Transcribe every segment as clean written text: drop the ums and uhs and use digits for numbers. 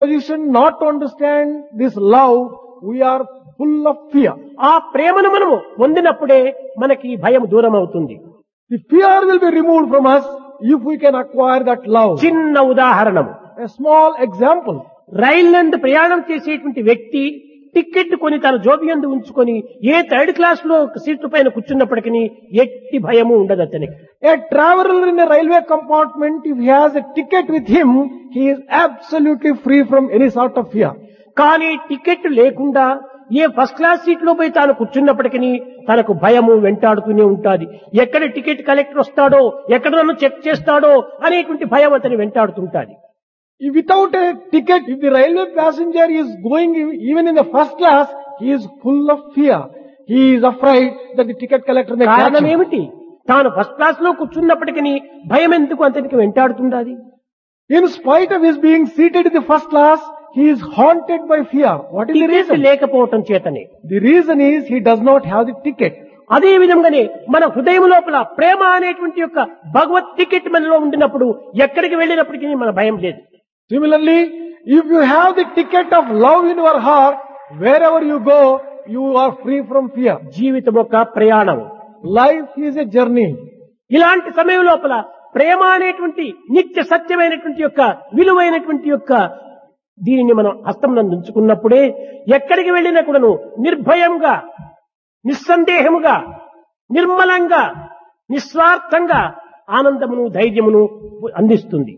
position not to understand this love, we are full of fear. ఆ ప్రేమను మనము పొందినప్పుడే మనకి భయం దూరం అవుతుంది. The fear will be removed from us if we can acquire that love. చిన్న ఉదాహరణము, A small example. రైలు నందు ప్రయాణం చేసేటువంటి వ్యక్తి టికెట్ కొని తన జోబియందు ఉంచుకొని ఏ థర్డ్ క్లాస్ లో సీట్ల పైన కూర్చున్నప్పటికీ ఎట్టి భయము ఉండదు అతనికి. A traveler in a railway compartment, if he has a ticket with him, he is absolutely free from any sort of fear. కానీ టికెట్ లేకుండా ఏ ఫస్ట్ క్లాస్ సీట్ లో పోయి తాను కూర్చున్నప్పటికీ తనకు భయము వెంటాడుతూనే ఉంటాది. ఎక్కడ టికెట్ కలెక్టర్ వస్తాడో, ఎక్కడ నన్ను చెక్ చేస్తాడో అనేటువంటి భయం అతని వెంటాడుతుంటాది. Without a ticket, if the railway passenger is going even in the first class, he is full of fear. He is afraid that the ticket collector may catch కారణం him. ఏమిటి? తాను ఫస్ట్ క్లాస్ లో కూర్చున్నప్పటికీ భయం ఎందుకు అతనికి వెంటాడుతుండాది? In spite of his being seated in the first class, he is haunted by fear. What is the ticket reason? లేకపోవటం చేతనే. The reason is he does not have the ticket. అదే విధంగానే మన హృదయం లోపల ప్రేమ అనేటువంటి యొక్క భగవత్ టికెట్ మనలో ఉండినప్పుడు ఎక్కడికి వెళ్ళినప్పటికీ మన భయం లేదు. Similarly, if you have the ticket of love in your heart, wherever you go, you are free from fear. జీవితం ఒక ప్రయాణం. Life is a journey. ఇలాంటి సమయం లోపల ప్రేమ అనేటువంటి నిత్య సత్యమైనటువంటి యొక్క విలువైనటువంటి యొక్క దీనిని మనం హస్తం నందు ఉంచుకున్నప్పుడే ఎక్కడికి వెళ్ళినా కూడాను నిర్భయంగా, నిస్సందేహముగా, నిర్మలంగా, నిస్వార్థంగా ఆనందమును ధైర్యమును అందిస్తుంది.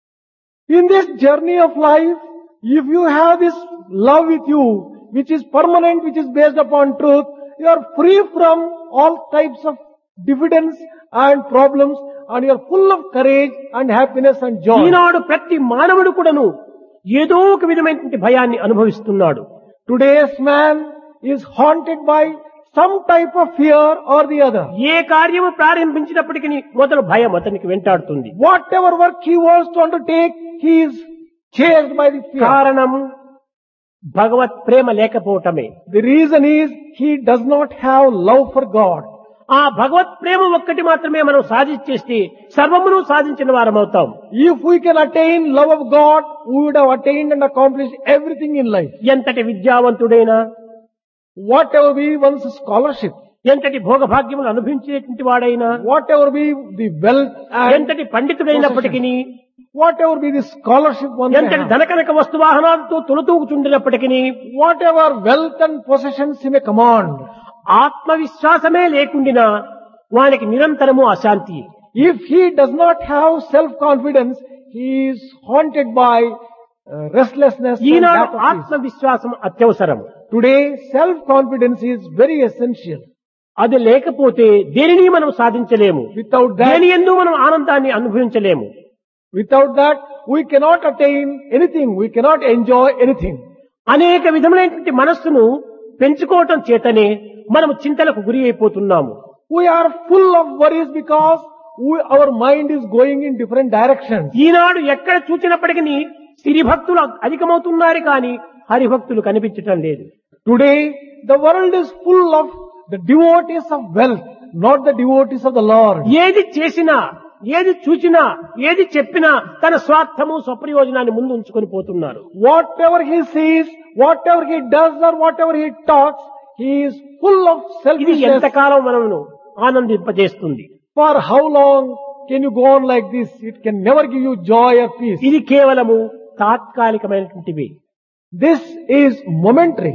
In this journey of life, if you have this love with you, which is permanent, which is based upon truth, you are free from all types of diffidence and problems, and you are full of courage and happiness and joy. ఈనాడు ప్రతి మానవుడు కూడాను ఏదో ఒక విధమైనటువంటి భయాన్ని అనుభవిస్తున్నాడు. Today's man is haunted by some type of fear or the other. ఏ కార్యము ప్రారంభించినప్పటికీ మొదలు భయం అతనికి వెంటాడుతుంది. Whatever work he wants to undertake, he is chased by the fear. కారణం భగవత్ ప్రేమ లేకపోవటమే. The reason is he does not have love for God. ఆ భగవత్ ప్రేమ ఒక్కటి మాత్రమే మనం సాధించేస్తే సర్వమును సాధించిన వారం అవుతాం. If we can attain love of God, we would have attained and accomplished everything in life. ఎంతటి విద్యావంతుడైనా, Whatever be one's scholarship, ఎంతటి భోగభాగ్యములు అనుభవించేటువంటి వాడైనా, whatever be the wealth and ఎంతటి పండితుడైనప్పటికీ, whatever be the scholarship one may ఎంతటి have, ధనకనక వస్తువాహనాలతో తులతూగుచుండినప్పటికీ, whatever wealth and possessions he may command, ఆత్మవిశ్వాసమే లేకుండినా వానికి నిరంతరము అశాంతి. if he does not have self-confidence, he is haunted by restlessness and Eenadu lack of peace. ఆత్మవిశ్వాసం అత్యవసరం. Today, self-confidence is very essential. అది లేకపోతే దేనిని మనం సాధించలేము. Without దేని that, యందు మనం ఆనందాన్ని అనుభవించలేము. without that, we cannot attain anything. We cannot enjoy anything. అనేక విధములైనటువంటి మనస్సును పెంచుకోవటం చేతనే మనము చింతలకు గురి అయిపోతున్నాము. We are full of worries because our mind is going in different directions. ఈనాడు ఎక్కడ చూచినప్పటికీ సిరి భక్తులు అధికమవుతున్నారు కానీ హరిభక్తులు కనిపించటం లేదు. Today, the world is full of the devotees of wealth, not the devotees of the Lord. ఏది చేసినా, ఏది చూచినా, ఏది చెప్పినా తన స్వార్థము స్వప్రయోజనాన్ని ముందు ఉంచుకొని పోతున్నారు. Whatever he sees, whatever he does or whatever he talks, he is full of ఇది selfishness. ఎంతకాలం మనను ఆనందింపజేస్తుంది? For how long can you go on like this? It can never give you joy or peace. ఇది కేవలము తాత్కాలికమైనటువంటివి. This is momentary.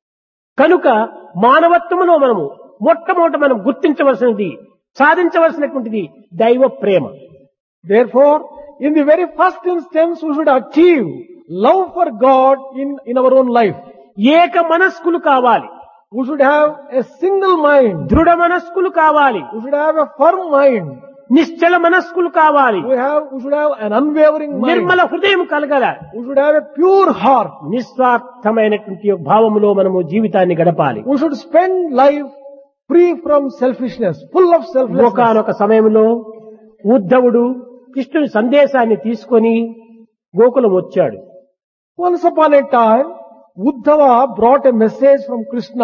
కనుక మానవత్వములో మనము మొట్టమొదట మనం గుర్తించవలసినది, సాధించవలసినటువంటిది దైవ ప్రేమ. Therefore, in the very first instance, we should achieve love for God in our own life. ఏక మనస్కులు కావాలి, We should have a single mind. దృఢ మనస్కులు కావాలి, We should have a firm mind. నిశ్చల మనస్కులు కావాలి, We should have an unwavering mind. Nirmala హృదయం కలగల, We should have a pure heart. నిస్వార్థమైనటువంటి భావములో మనము జీవితాన్ని గడపాలి. We should spend life free from selfishness, full of selflessness. ఒకనొక సమయంలో ఉద్ధవుడు కృష్ణుని సందేశాన్ని తీసుకొని గోకులం వచ్చాడు. Once upon a time, Uddhava brought a message from Krishna.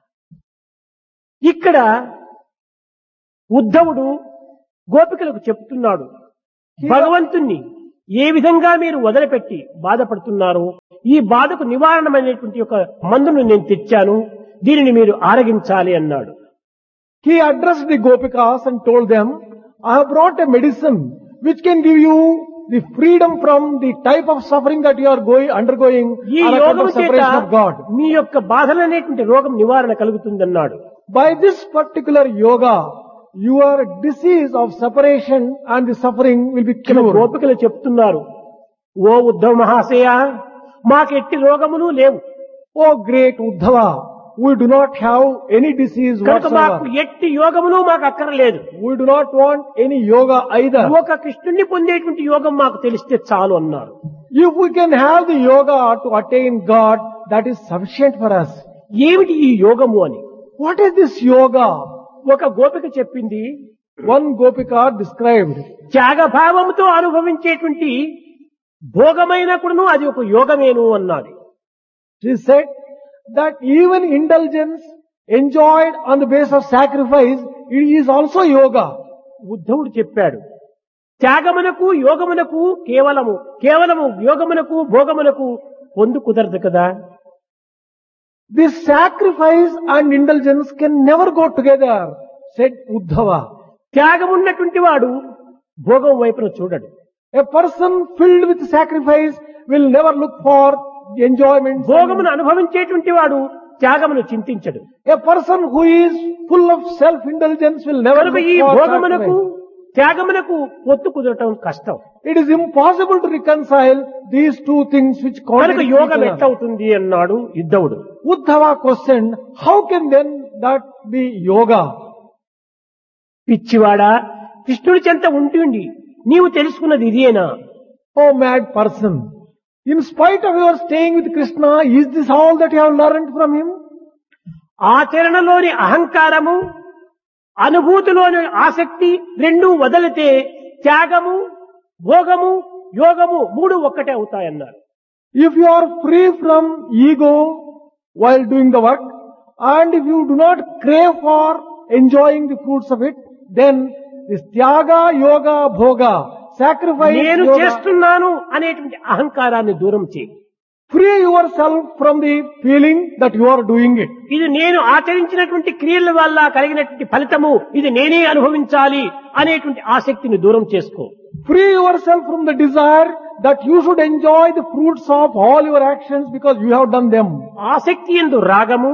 ఇక్కడ ఉద్ధవుడు గోపికలకు చెప్తున్నాడు, భగవంతుణ్ణి ఏ విధంగా మీరు వదిలిపెట్టి బాధపడుతున్నారో ఈ బాధకు నివారణమైనటువంటి ఒక మందును నేను తెచ్చాను, దీనిని మీరు ఆరగించాలి అన్నాడు. He addressed the Gopikas and told them, I have brought a medicine which can give you the freedom from the type of suffering that you are undergoing ఈ on account యోగం of చేత separation of God. మీ యొక్క బాధలనేటువంటి రోగం నివారణ కలుగుతుందన్నాడు. By this particular yoga, your disease of separation and the suffering will be ఇక్కడ cured. గోపికలు చెప్తున్నారు, ఓ ఉద్ధవ మహాశయ, మాకెట్టి రోగములు లేవు, Oh great Uddhava, we do not have any disease కనుక మాకు whatsoever. ఎట్టి యోగములు మాకు అక్కర్లేదు. We do not want any yoga either. ఒక కృష్ణుణ్ణి పొందేటువంటి యోగం మాకు తెలిస్తే చాలు అన్నారు. If we can have the yoga to attain God, that is sufficient for us. ఏమిటి ఈ యోగము అని What is this yoga? ఒక గోపిక చెప్పింది, One Gopika described, త్యాగభావంతో అనుభవించేటువంటి భోగమైన కూడాను అది ఒక యోగమేను అన్నది. she said that even indulgence enjoyed on the basis of sacrifice, it is also yoga. ఉద్ధవుడు చెప్పాడు, త్యాగమునకు యోగమునకు కేవలము యోగమునకు భోగమునకు పొందు కుదరదు కదా. This sacrifice and indulgence can never go together, said Uddhava. త్యాగం ఉన్నటువంటి వాడు భోగం వైపున చూడడు. A person filled with sacrifice will never look for enjoyment. భోగమును అనుభవించేటువంటి వాడు త్యాగమును చింతించడు. A person who is full of self-indulgence will never కనుక look ఈ for భోగమునకు sacrifice. త్యాగమునకు పొత్తు కుదరటం కష్టం. It is impossible to reconcile these two things which కనుక contradict యోగం each other. ఎట్లవుతుంది అన్నాడు యుద్ధవుడు. Uddhava questioned, how can then that be yoga? పిచ్చివాడా, కృష్ణుడి చెంత ఉంటుండి నీవు తెలుసుకున్నది ఇదేనా? Oh mad person, in spite of your staying with Krishna, is this all that you have learned from him? ఆచరణలోని అహంకారము, అనుభూతిలోని ఆసక్తి రెండూ వదిలితే త్యాగము, భోగము, యోగము మూడు ఒక్కటే అవుతాయన్నారు. If you are free from ego while doing the work, and if you do not crave for enjoying the fruits of it, then this tyaga, yoga, bhoga, sacrifice, నేను yoga, చేస్తున్నాను అనేటువంటి అహంకారాన్ని దూరం చేయి. free yourself from the feeling that you are doing it. ఇది నేను ఆచరించినటువంటి క్రియల వల్ల కలిగినటువంటి ఫలితము, ఇది నేనే అనుభవించాలి అనేటువంటి ఆసక్తిని దూరం చేసుకో. Free yourself from the desire that you should enjoy the fruits of all your actions because you have done them. ఆసక్తి యందు రాగము,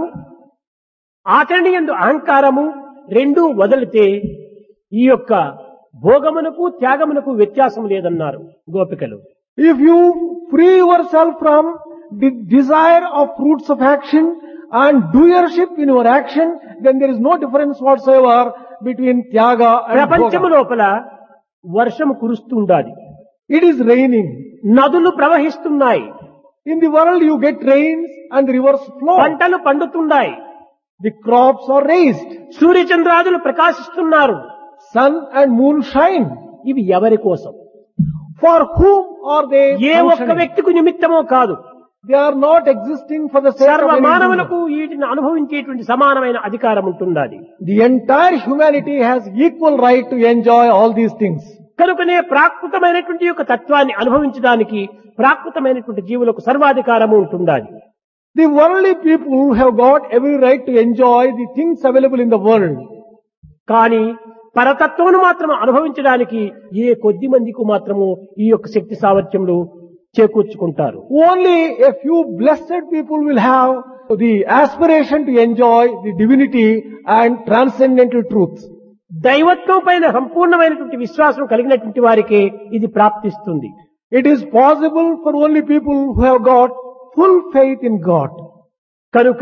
ఆచరణ యందు అహంకారము రెండూ వదిలితే ఈ యొక్క భోగమునకు త్యాగమునకు వ్యత్యాసం లేదన్నారు గోపికలు. If you free yourself from the desire of fruits of action and doership in your action, then there is no difference whatsoever between tyaga and ప్రపంచము bhoga. లోపల వర్షము కురుస్తుండాలి, It is raining. నదులు ప్రవహిస్తున్నాయి, In the world you get rains and the rivers flow. పంటలు పండుతున్నాయి, The crops are raised. సూర్యచంద్రాదులు ప్రకాశిస్తున్నారు. Sun and moon shine. ఇవి ఎవరి కోసం? For whom are they ఏ ఒక్క functioning? వ్యక్తికి నిమిత్తమో కాదు, They are not existing for the sake సర్వ of any మానవులకు individual. వీటిని అనుభవించేటువంటి సమానమైన అధికారం ఉంటున్నది. The entire humanity has equal right to enjoy all these things. కనుకనే ప్రాకృతమైనటువంటి యొక్క తత్వాన్ని అనుభవించడానికి ప్రాకృతమైనటువంటి జీవులకు సర్వాధికారము ఉంటుండాలి. The worldly people have got every right to enjoy the things available in the world. కానీ పరతత్వమును మాత్రం అనుభవించడానికి ఏ కొద్ది మందికి మాత్రము ఈ యొక్క శక్తి సామర్థ్యములు చేకూర్చుకుంటారు. Only a few blessed people will have the aspiration to enjoy the divinity and transcendental truths. దైవత్వం పైన సంపూర్ణమైనటువంటి విశ్వాసం కలిగినటువంటి వారికే ఇది ప్రాప్తిస్తుంది. It is possible for only people who have got full faith in God. కనుక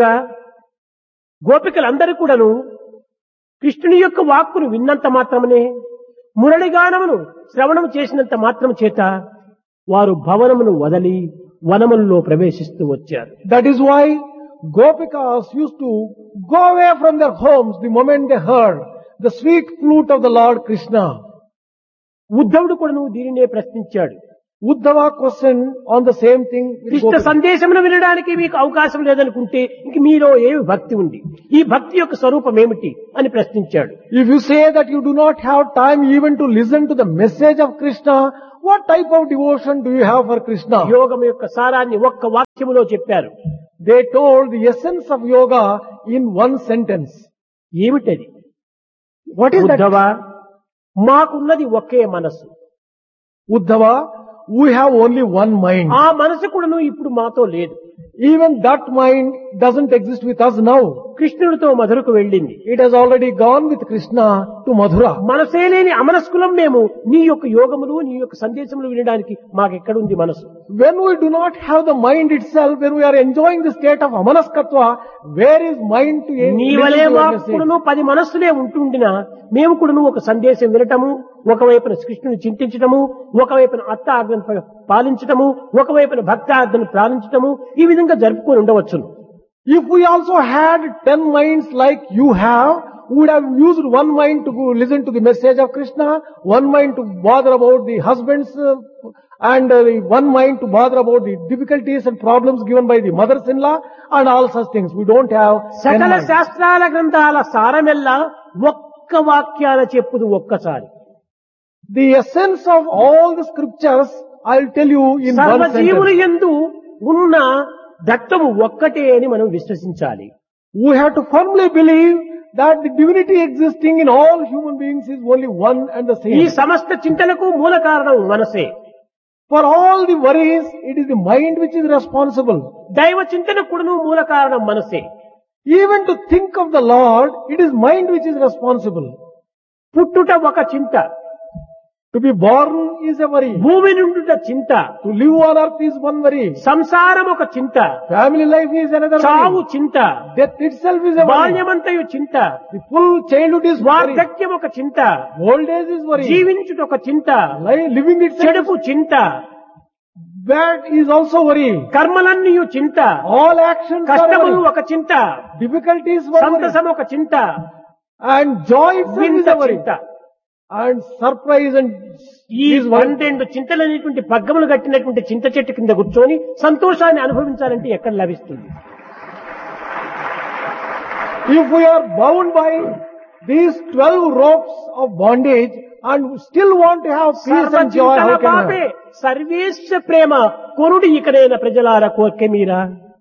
గోపికలందరూ కూడాను కృష్ణుని యొక్క వాక్కును విన్నంత మాత్రమే, మురళిగానమును శ్రవణం చేసినంత మాత్రం చేత వారు భవనమును వదలి వనములలో ప్రవేశిస్తూ వచ్చారు. That is why Gopikas used to go away from their homes the moment they heard the sweet flute of the Lord Krishna. ఉద్ధవుడు కూడాను దీనినే ప్రశ్నించాడు. Uddhava questioned on the same thing with Krishna Gopi. సందేశమును వినడానికి మీకు అవకాశం లేదనుకుంటే ఇంక మీలో ఏమి భక్తి ఉంది, ఈ భక్తి యొక్క స్వరూపం ఏమిటి అని ప్రశ్నించాడు. If you say that you do not have time even to listen to the message of Krishna, what type of devotion do you have for Krishna? యోగం యొక్క సారాన్ని ఒక్క వాక్యములో చెప్పారు. They told the essence of yoga in one sentence. ఏమిటది? What is that? Uddhava, మాకున్నది ఒకే మనసు. Uddhava, we have only one mind. ఆ మనసు కూడాను ఇప్పుడు మాతో లేదు. Even that mind doesn't exist with us now. కృష్ణుడితో మధురకు వెళ్ళింది. It has already gone with Krishna to Mathura. మనసే లేని అమనస్కులం మేము నీ యొక్క యోగములు నీ యొక్క సందేశములు వినడానికి మాకెక్కడుంది మనసు? When we do not have the mind itself, when we are enjoying the state of amanaskatva, where is mind to నీ listen వలే to your మాకు message? కూడాను 10 మనస్సులే ఉంటుండినా మేము కూడాను ఒక సందేశం వినటము, ఒకవైపున కృష్ణుని చింతించటము, ఒకవైపున అత్త ఆజ్ఞను పాలించటము, ఒకవైపున భక్త ఆజ్ఞను పాలించటము, ఈ విధంగా జరుపుకొని ఉండవచ్చును. If we also had 10 minds like you have, we would have used one mind to go listen to the message of Krishna, one mind to bother about the husbands, and one mind to bother about the difficulties and problems given by the mothers-in-law and all such things. We don't have 10 సకల minds. శాస్త్రాల గ్రంథాల సారమెల్లా ఒక్క వాక్యాల చెప్పుదు ఒక్కసారి. The essence of all the scriptures, I'll tell you in one సర్వజీవులు sentence. యందు ఉన్న దత్తము ఒక్కటే అని మనం విశ్వసించాలి. We have to firmly believe that the divinity existing in all human beings is only one and the ఈ same. సమస్త చింతలకు మూల కారణం మనసే. For all the worries, it is the mind which is responsible. దైవ చింతన కూడాను మూల కారణం మనసే. Even to think of the Lord, it is mind which is responsible. పుట్టుట ఒక చింత, To be born is a worry. భూమి నుండుట చింత, To live on earth is one worry. సంసారం ఒక చింత, Family life is another చావు worry. చింత, Death itself is a worry. బాల్యమంతయు చింత, The full childhood is worry. వార్ధక్యం ఒక చింత, Old age is worry. జీవించుట ఒక చింత, Living itself, చెడుపు చింత, bad is also worry. కర్మలన్నీయు చింత, All actions are కష్టములు worry. ఒక చింత, Difficulties were worry. సంతసం ఒక చింత, And joy itself is వింత a worry. చింత. And surprise and ఈ is one. 12 చింతలనేటువంటి పగ్గములు కట్టినటువంటి చింత చెట్టు కింద కూర్చొని సంతోషాన్ని అనుభవించాలంటే ఎక్కడ లభిస్తుంది? If we are bound by these 12 ropes of bondage and still want to have peace and joy, సర్వచింతల how can పాపే I? సర్వేశ Prema కొనుడి ఇకనైన ప్రజలార కోర్కె Meera.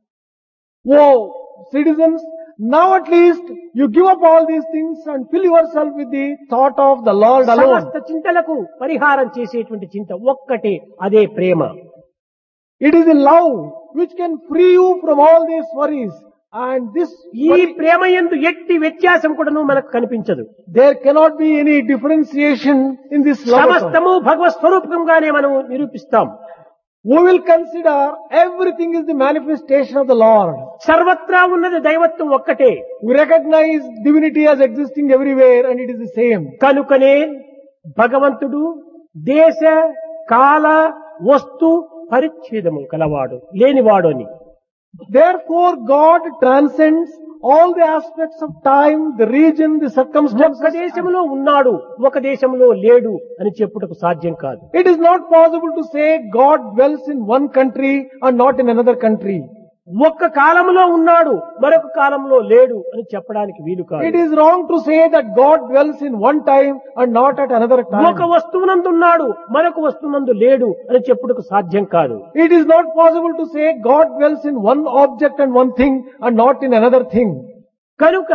Oh, citizens, now at least you give up all these things and fill yourself with the thought of the Lord alone. సమస్త చింతలకు పరిహారం చేసేటువంటి చింత ఒక్కటే, అదే ప్రేమ. It is the love which can free you from all these worries. And this, ఈ ప్రేమ యందు ఎట్టి వ్యత్యాసం కూడాను మనకు కనిపించదు. there cannot be any differentiation in this love. సమస్తము భగవత్ స్వరూపంగానే మనం నిరూపిస్తాం. We will consider everything is the manifestation of the Lord. సర్వత్రా ఉన్నది దైవత్వం ఒక్కటే. We recognize divinity as existing everywhere and it is the same. కనుకనే భగవంతుడు దేశ కాల వస్తు పరిచ్ఛేదము కలవాడు, లేనివాడు అని. Therefore God transcends all the aspects of time, the region, the ఒక circumstances. దేశంలో ఉన్నాడు, ఒక దేశంలో లేడు అని చెప్పుటకు సాధ్యం కాదు. It is not possible to say God dwells in one country and not in another country. ఒక్క కాలంలో ఉన్నాడు, మరొక కాలంలో లేడు అని చెప్పడానికి వీలు కాదు. It is wrong to say that God dwells in one time and not at another ఒక time. వస్తువునందు ఉన్నాడు, మరొక వస్తువునందు లేడు అని చెప్పుటకు సాధ్యం కాదు. It is not possible to say God dwells in one object and one thing and not in another thing. కనుక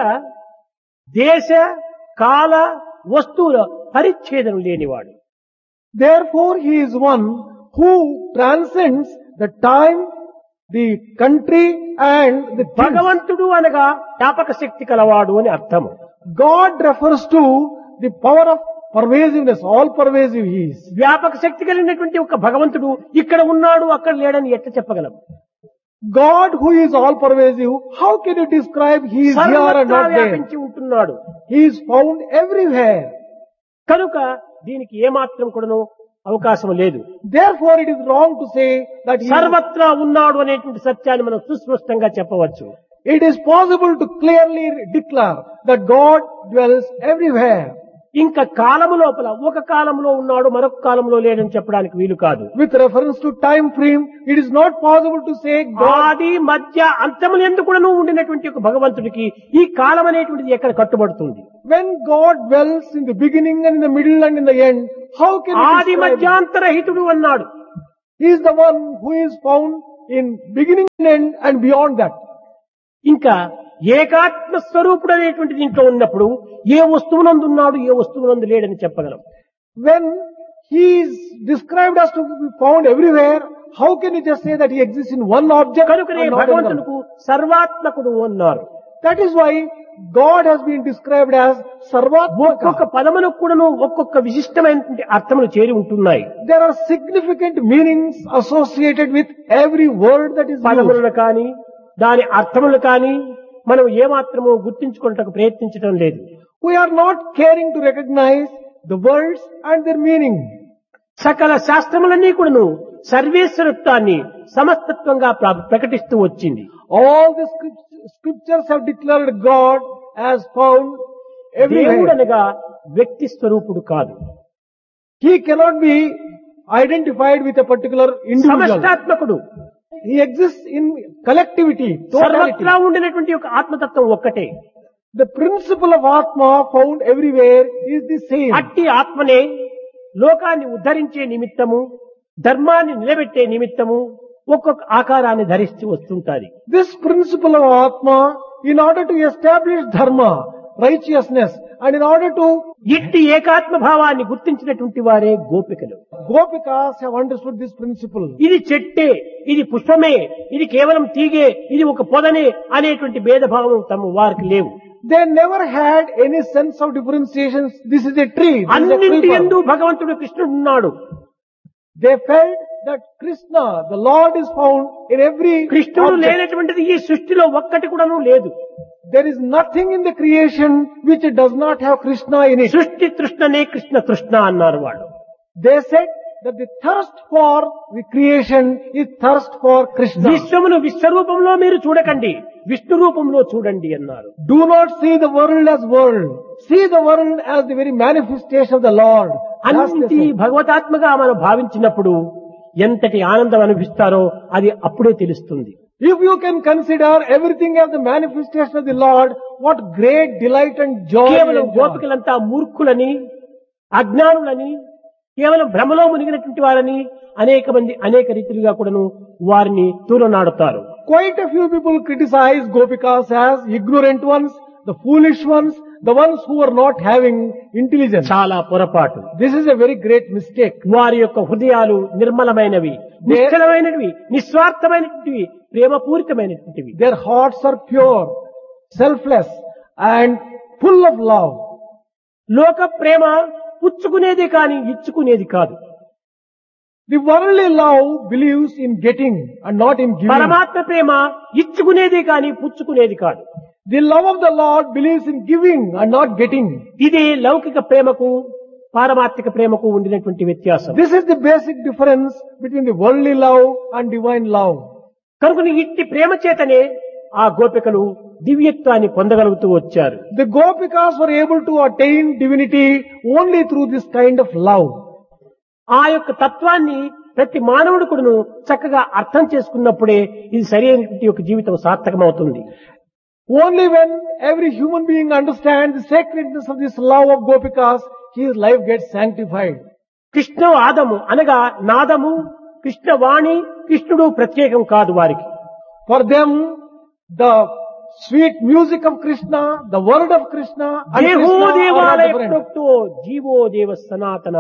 దేశ కాల వస్తువుల పరిచ్ఛేదం లేనివాడు. Therefore He is one who transcends the time, the country and the things. భగవంతుడు అనగా జ్ఞాపక శక్తి కలవాడు అని అర్థము. God refers to the power of pervasiveness, all pervasive He is. వ్యాపక శక్తి కలిగినటువంటి ఒక భగవంతుడు ఇక్కడ ఉన్నాడు అక్కడ లేడని ఎట్లా చెప్పగలం? God who is all pervasive, how can you describe He is here and సర్వత్రా not there? వ్యాపించి ఉంటున్నాడు. He is found everywhere. కనుక దీనికి ఏమాత్రం కూడాను అవకాశం లేదు. Therefore it is wrong to say that He is. సర్వత్రా ఉన్నాడు అనేటువంటి సత్యాన్ని మనం సుస్పష్టంగా చెప్పవచ్చు. It is possible to clearly declare that God dwells everywhere. ఇంకా కాలము లోపల ఒక కాలంలో ఉన్నాడు మరొక కాలంలో లేడని చెప్పడానికి వీలు కాదు. With reference to time frame, it is not possible to say God. ఆది మధ్య అంతములందు కూడాను ఉండినటువంటి ఒక భగవంతుడికి ఈ కాలం అనేటువంటిది ఎక్కడ కట్టుబడుతుంది? When God dwells in the beginning and in the middle and in the end, how can he ఆది describe him? మధ్యాంతరహితుడు అన్నాడు. He is the one who is found in beginning and end and beyond that. ఇంకా ఏకాత్మ స్వరూపుడు అనేటువంటి దీంట్లో ఉన్నప్పుడు ఏ వస్తువునందు ఉన్నాడు ఏ వస్తువునందు లేడని చెప్పగలం. When he is described as to be found everywhere, how can you just say that he exists in one object? కనుకనే and not in భగవంతునికి సర్వాత్మకుడు అన్నారు. another? That is why God has been described as ఒక్కొక్క Sarvatmaka. పదములకు కూడాను ఒక్కొక్క విశిష్టమైనటువంటి అర్థములు చేరి ఉంటున్నాయి. There are significant meanings associated with every word that is used. పదములను కానీ దాని అర్థములు కానీ మనం ఏమాత్రము గుర్తించుకోవడానికి ప్రయత్నించడం లేదు. We are not caring to recognize the words and their meaning. సకల శాస్త్రములన్నీ కూడాను సర్వేశ్వరత్వాన్ని సమస్తత్వంగా ప్రకటిస్తూ వచ్చింది. All the scriptures have declared God as found దేవుడు everywhere. అనగా వ్యక్తి స్వరూపుడు కాదు. He cannot be identified with a particular individual. సమష్టాత్మకుడు. He exists in collectivity, totality. సర్వత్రా ఉండినటువంటి ఒక ఆత్మతత్వం ఒక్కటే. The principle of Atma found everywhere is the same. అట్టి ఆత్మనే లోకాన్ని ఉద్ధరించే నిమిత్తము ధర్మాన్ని నిలబెట్టే నిమిత్తము ఒక్కొక్క ఆకారాన్ని ధరిస్తూ వస్తుంటాది. This principle of Atma, in order to establish dharma, righteousness, and in order to ఇట్టి ఏకాత్మ భావాన్ని గుర్తించినటువంటి వారే గోపికలు. Gopikas have understood this principle. ఇది చెట్టే, ఇది పుష్పమే, ఇది కేవలం తీగే, ఇది ఒక పొదనే అనేటువంటి భేదభావం తమ వారికి లేవు. They never had any sense of differentiations. This is a tree. This is a అన్నింటి creeper. యందు భగవంతుడు కృష్ణుడు ఉన్నాడు. They felt that Krishna, the Lord, is found in every కృష్ణుడు object. లేనటువంటిది ఈ సృష్టిలో ఒక్కటి కూడాను లేదు. There is nothing in the creation which does not have Krishna in it. సృష్టి తృష్ణనే కృష్ణ తృష్ణ అన్నారు వాళ్ళు. They said that the thirst for the creation is thirst for Krishna. విశ్వమును విశ్వరూపంలో మీరు చూడకండి, విష్ణు రూపంలో చూడండి అన్నారు. Do not see the world as world. See the world as the very manifestation of the Lord. That's the అన్నింటి same. భగవతాత్మగా మనం భావించినప్పుడు ఎంతటి ఆనందం అనిపిస్తారో అది అప్పుడే తెలుస్తుంది. If you can consider everything as the manifestation of the Lord, what great delight and joy. కేవలం and joy. గోపికలంతా మూర్ఖులని అజ్ఞానులని కేవలం భ్రమలో మునిగినటువంటి వారని అనేక మంది అనేక రీతిలుగా కూడాను వారిని తూలనాడుతారు. Quite a few people criticize Gopikas as ignorant ones, the foolish ones, the ones who are not having intelligence. చాలా పొరపాటు. This is a very great mistake. వారి యొక్క హృదయాలు నిర్మలమైనవి, నిశ్చలమైనవి, నిస్వార్థమైనటువంటివి, ప్రేమపూరితమైనటువంటివి. Their hearts are pure, selfless, and full of love. లోక ప్రేమ పుచ్చుకునేది కాని ఇచ్చుకునేది కాదు. The worldly love believes in getting and not in giving. పరమాత్మ ప్రేమ ఇచ్చుకునేది కాని పుచ్చుకునేది కాదు. The love of the Lord believes in giving and not getting. ఇది లౌకిక ప్రేమకు పారమార్థిక ప్రేమకు ఉండినటువంటి వ్యత్యాసం. This is the basic difference between the worldly love and divine love. కనుక ఇట్టి ప్రేమ చేతనే ఆ గోపికలు దివ్యత్వాన్ని పొందగలుగుతూ వచ్చారు. The Gopikas were able to attain divinity only through this kind of love. ఆ యొక్క తత్వాన్ని ప్రతి మానవుడు కూడాను చక్కగా అర్థం చేసుకున్నప్పుడే ఇది సరైనటువంటి ఒక జీవితం సార్థకమవుతుంది. Only when every human being understands the sacredness of this love of Gopikas, his life gets sanctified. Krishna ఆదము అనగా నాదము, కృష్ణవాణి, కృష్ణుడు ప్రత్యేకం కాదు వారికి. For them, the sweet music of Krishna, the word of Krishna, and దేహో Krishna are not దేవాలయ different. ప్రోక్తో GO దేవ సనాతన.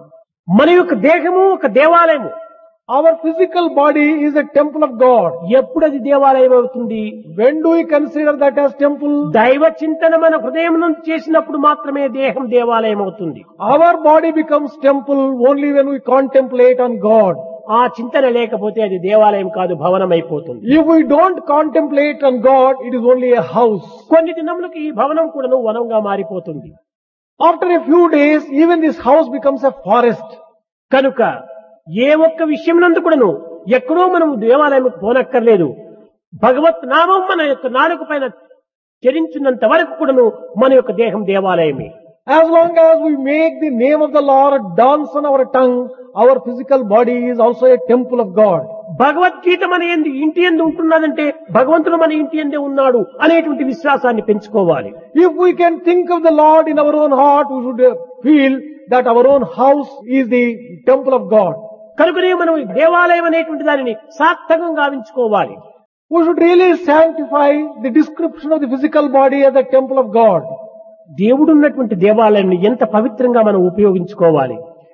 మన యొక్క దేహము ఒక దేవాలయము. Our physical body is a temple of God. ఎప్పుడు అది దేవాలయం అవుతుంది? When do we consider that as temple? దైవ చింతన మన హృదయం నుంచి చేసినప్పుడు మాత్రమే దేహం దేవాలయం అవుతుంది. Our body becomes temple only when we contemplate on God. ఆ చింతన లేకపోతే అది దేవాలయం కాదు, భవనం అయిపోతుంది. If we don't contemplate on God, it is only a house. కొన్ని దినములకు ఈ భవనం కూడా వనంగా మారిపోతుంది. After a few days, even this house becomes a forest. కనుక ఏ ఒక్క విషయం నందు కూడాను ఎక్కడో మనం దేవాలయం పోనక్కర్లేదు. భగవత్ నామం మన యొక్క నాలుక పైన చరించినంత వరకు కూడాను మన యొక్క దేహం దేవాలయమే. As long as we make the name of the Lord dance on our tongue, our physical body is also a temple of God. Bhagavad Gita మన ఇంటి యందు ఉంటున్నదంటే భగవంతుడు మన ఇంటి యందే ఉన్నాడు అనేటువంటి విశ్వాసాన్ని పెంచుకోవాలి. If we can think of the Lord in our own heart, we should feel that our own house is the temple of God. కనుకనే మనం దేవాలయం అనేటువంటి దానిని సార్థకంగా గావించుకోవాలి. We should really sanctify the description of the physical body as the temple of God. దేవుడున్నటువంటి దేవాలయాన్ని ఎంత పవిత్రంగా మనం ఉపయోగించుకోవాలి.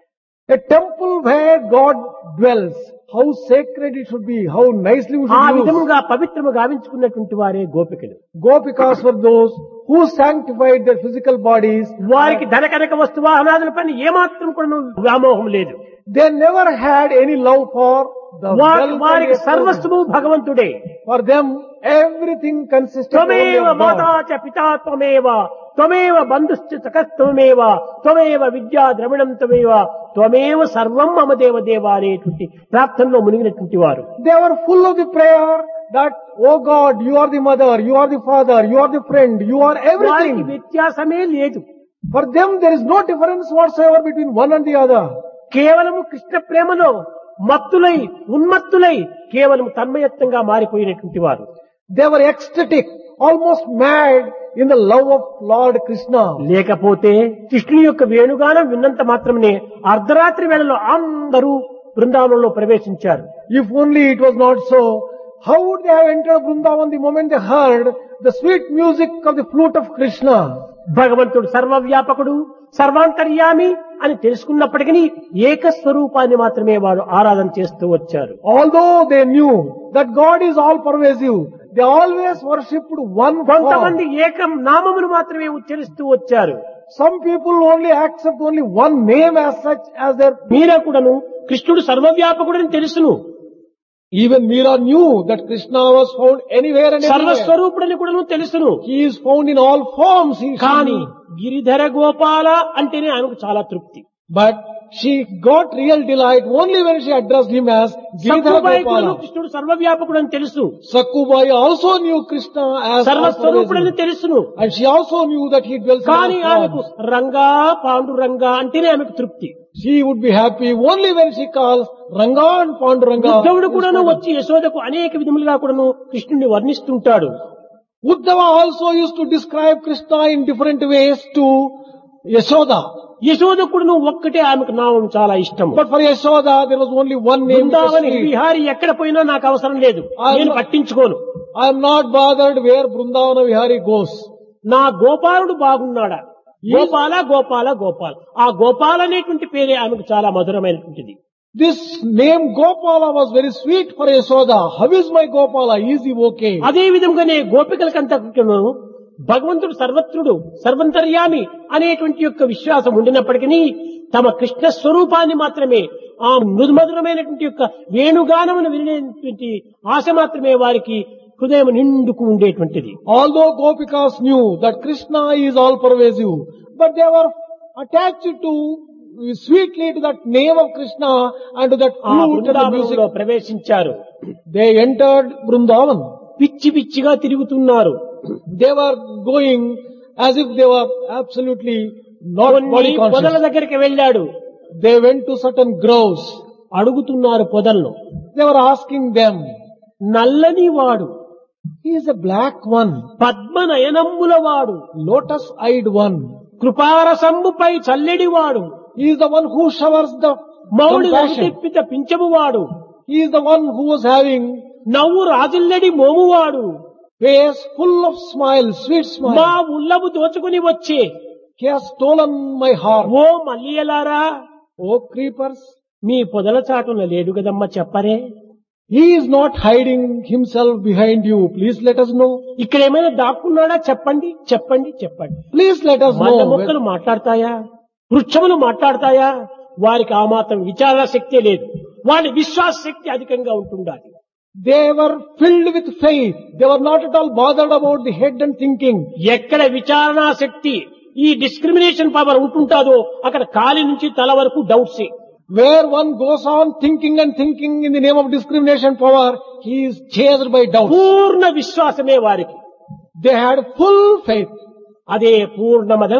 A temple where God dwells, how sacred it should be, how nicely we ఆ should use. విధముగా పవిత్రము గావించుకున్నటువంటి వారే గోపికలు. Gopikas were those who sanctified their physical bodies. వారికి ధనకనక వస్తు వాహనాదులపైన ఏమాత్రం కూడా వ్యామోహం లేదు. They never had any love for the wealth వారికి and the సర్వస్వము భగవంతుడే. For them, everything consisted only త్వమేవ of మాతా God. చ పితా త్వమేవ త్వమేవ బంధుశ్చ సఖత్వమేవ త్వమేవ విద్యా ద్రవిణం త్వమేవ త్వమేవ సర్వం మమ దేవ దేవ అనేటువంటి ప్రార్థనలో మునిగినటువంటి వారు. They were full of the prayer that, oh God, you are the mother, you are the father, you are the friend, you are వారికి everything. వ్యత్యాసమే లేదు. For them, there is no difference whatsoever between one and the other. కేవలము కృష్ణ ప్రేమలో మత్తులై ఉన్మత్తులై కేవలం తన్మయత్వంగా మారిపోయినటువంటి వారు. They were ecstatic, almost mad in the love of Lord Krishna. లేకపోతే కృష్ణుని యొక్క వేణుగానం విన్నంత మాత్రమే అర్ధరాత్రి వేళలో అందరూ బృందావనంలో ప్రవేశించారు. If only it was not so, how would they have entered Vrindavan the moment they heard the sweet music of the flute of Krishna? భగవంతుడు సర్వవ్యాపకుడు సర్వాంతర్యామి అని తెలుసుకున్నప్పటికీ ఏకస్వరూపాన్ని మాత్రమే వారు ఆరాధన చేస్తూ వచ్చారు. Although they knew that God is all pervasive, they always worshipped one కొంతమంది form. ఏకం నామమును మాత్రమే ఉచ్చరిస్తూ వచ్చారు. Some people only accept only one name as such as their. మీరా కూడాను కృష్ణుడు సర్వవ్యాపకుడని తెలుసును. Even Meera knew that Krishna was found anywhere and everywhere. సర్వస్వరూపుడని కూడాను తెలుసును. He is found in all forms. కానీ గిరిధర గోపాల అంటేనే ఆమెకు చాలా తృప్తి. But she got real delight only when she addressed him as Giridhara Sakkubai కూడాను Gopala. కృష్ణుడు సర్వవ్యాపకుడని తెలుసు. Sakkubai also knew Krishna as all సర్వస్వరూపుడని pervasive. తెలుసును. And she also knew that he dwells in కానీ all ఆమెకు forms. రంగా పాండురంగా అంటేనే ఆమెకు తృప్తి. She would be happy only when she calls Ranga and Panduranga. ఉద్ధవుడు కూడాను వచ్చి యశోదకు అనేక విధములుగా కూడాను కృష్ణుని వర్ణిస్తుంటాడు. Uddhava also used to describe Krishna in different ways to Yashoda. యశోదకు కూడాను ఒక్కటే ఆమెకు నామం చాలా ఇష్టం. But for Yashoda, there was only one name. which was Brindavani sweet. Vihari ఎక్కడ పోయినా నాకు అవసరం లేదు, నేను పట్టించుకోను. I am not bothered where Vrindavana Vihari goes. నా గోపాలుడు బాగున్నాడా, గోపాల గోపాల గోపాల్. ఆ గోపాల అనేటువంటి పేరే ఆమెకు చాలా మధురమైనటువంటిది. This name Gopala was very sweet for Yashoda. How is my Gopala? Is he okay? అదే విధంగానే గోపికలకంతా భగవంతుడు సర్వత్రుడు సర్వంతర్యామి అనేటువంటి యొక్క విశ్వాసం ఉండినప్పటికీ తమ కృష్ణ స్వరూపాన్ని మాత్రమే ఆ మృదుమధురమైనటువంటి యొక్క వేణుగానమును వినేటువంటి ఆశ మాత్రమే వారికి హృదయం నిండుకు ఉండేటువంటిది. Although Gopikas knew that Krishna is all pervasive, but they were attached to sweetly to that name of Krishna and to that ఆ flute and the music. బృందావనంలో ప్రవేశించారు. They entered Vrindavan. పిచ్చి పిచ్చిగా తిరుగుతున్నారు. They were going as if they were absolutely not కొన్ని body పొదల conscious. దగ్గరికి వెళ్ళాడు. They went to certain groves. అడుగుతున్నారు పొదలను. They were asking them, నల్లని వాడు, he is a black one, పద్మనయనమ్ముల వాడు, lotus-eyed one. కృపారసంబుపై చల్లెడివాడు, He is the one who showers the Mouli compassion. తెప్పిత పింఛమువాడు, He is the one who was having నవ్వు రాజిల్లెడి మోమువాడు, face full of smiles, sweet మా smile. ఉల్లము దోచుకుని వచ్చే He has stolen my heart. Oh మల్లియలారా, Oh creepers, మీ పొదల చాటున లేడు గదమ్మ చెప్పరే. he is not hiding himself behind you. Please let us know. ఇక్కడ ఏమైనా దాక్కున్నాడా చెప్పండి చెప్పండి చెప్పండి. Please let us మంద know. మొక్కలు మాట్లాడతాయా, వృక్షములు మాట్లాడతాయా? వారికి ఆ మాత్రం విచారణ శక్తే లేదు. వారి విశ్వాస శక్తి అధికంగా ఉంటుండాలి. They were filled with faith. They were not at all bothered about the head and thinking. ఎక్కడ విచారణా శక్తి, ఈ డిస్క్రిమినేషన్ పవర్ ఉంటుంటాదో అక్కడ కాలి నుంచి తల వరకు డౌట్సే. Where one goes on thinking and thinking in the name of discrimination power, he is chased by doubt. పూర్ణ విశ్వాసమే వారికి. They had full faith. అదే పూర్ణమద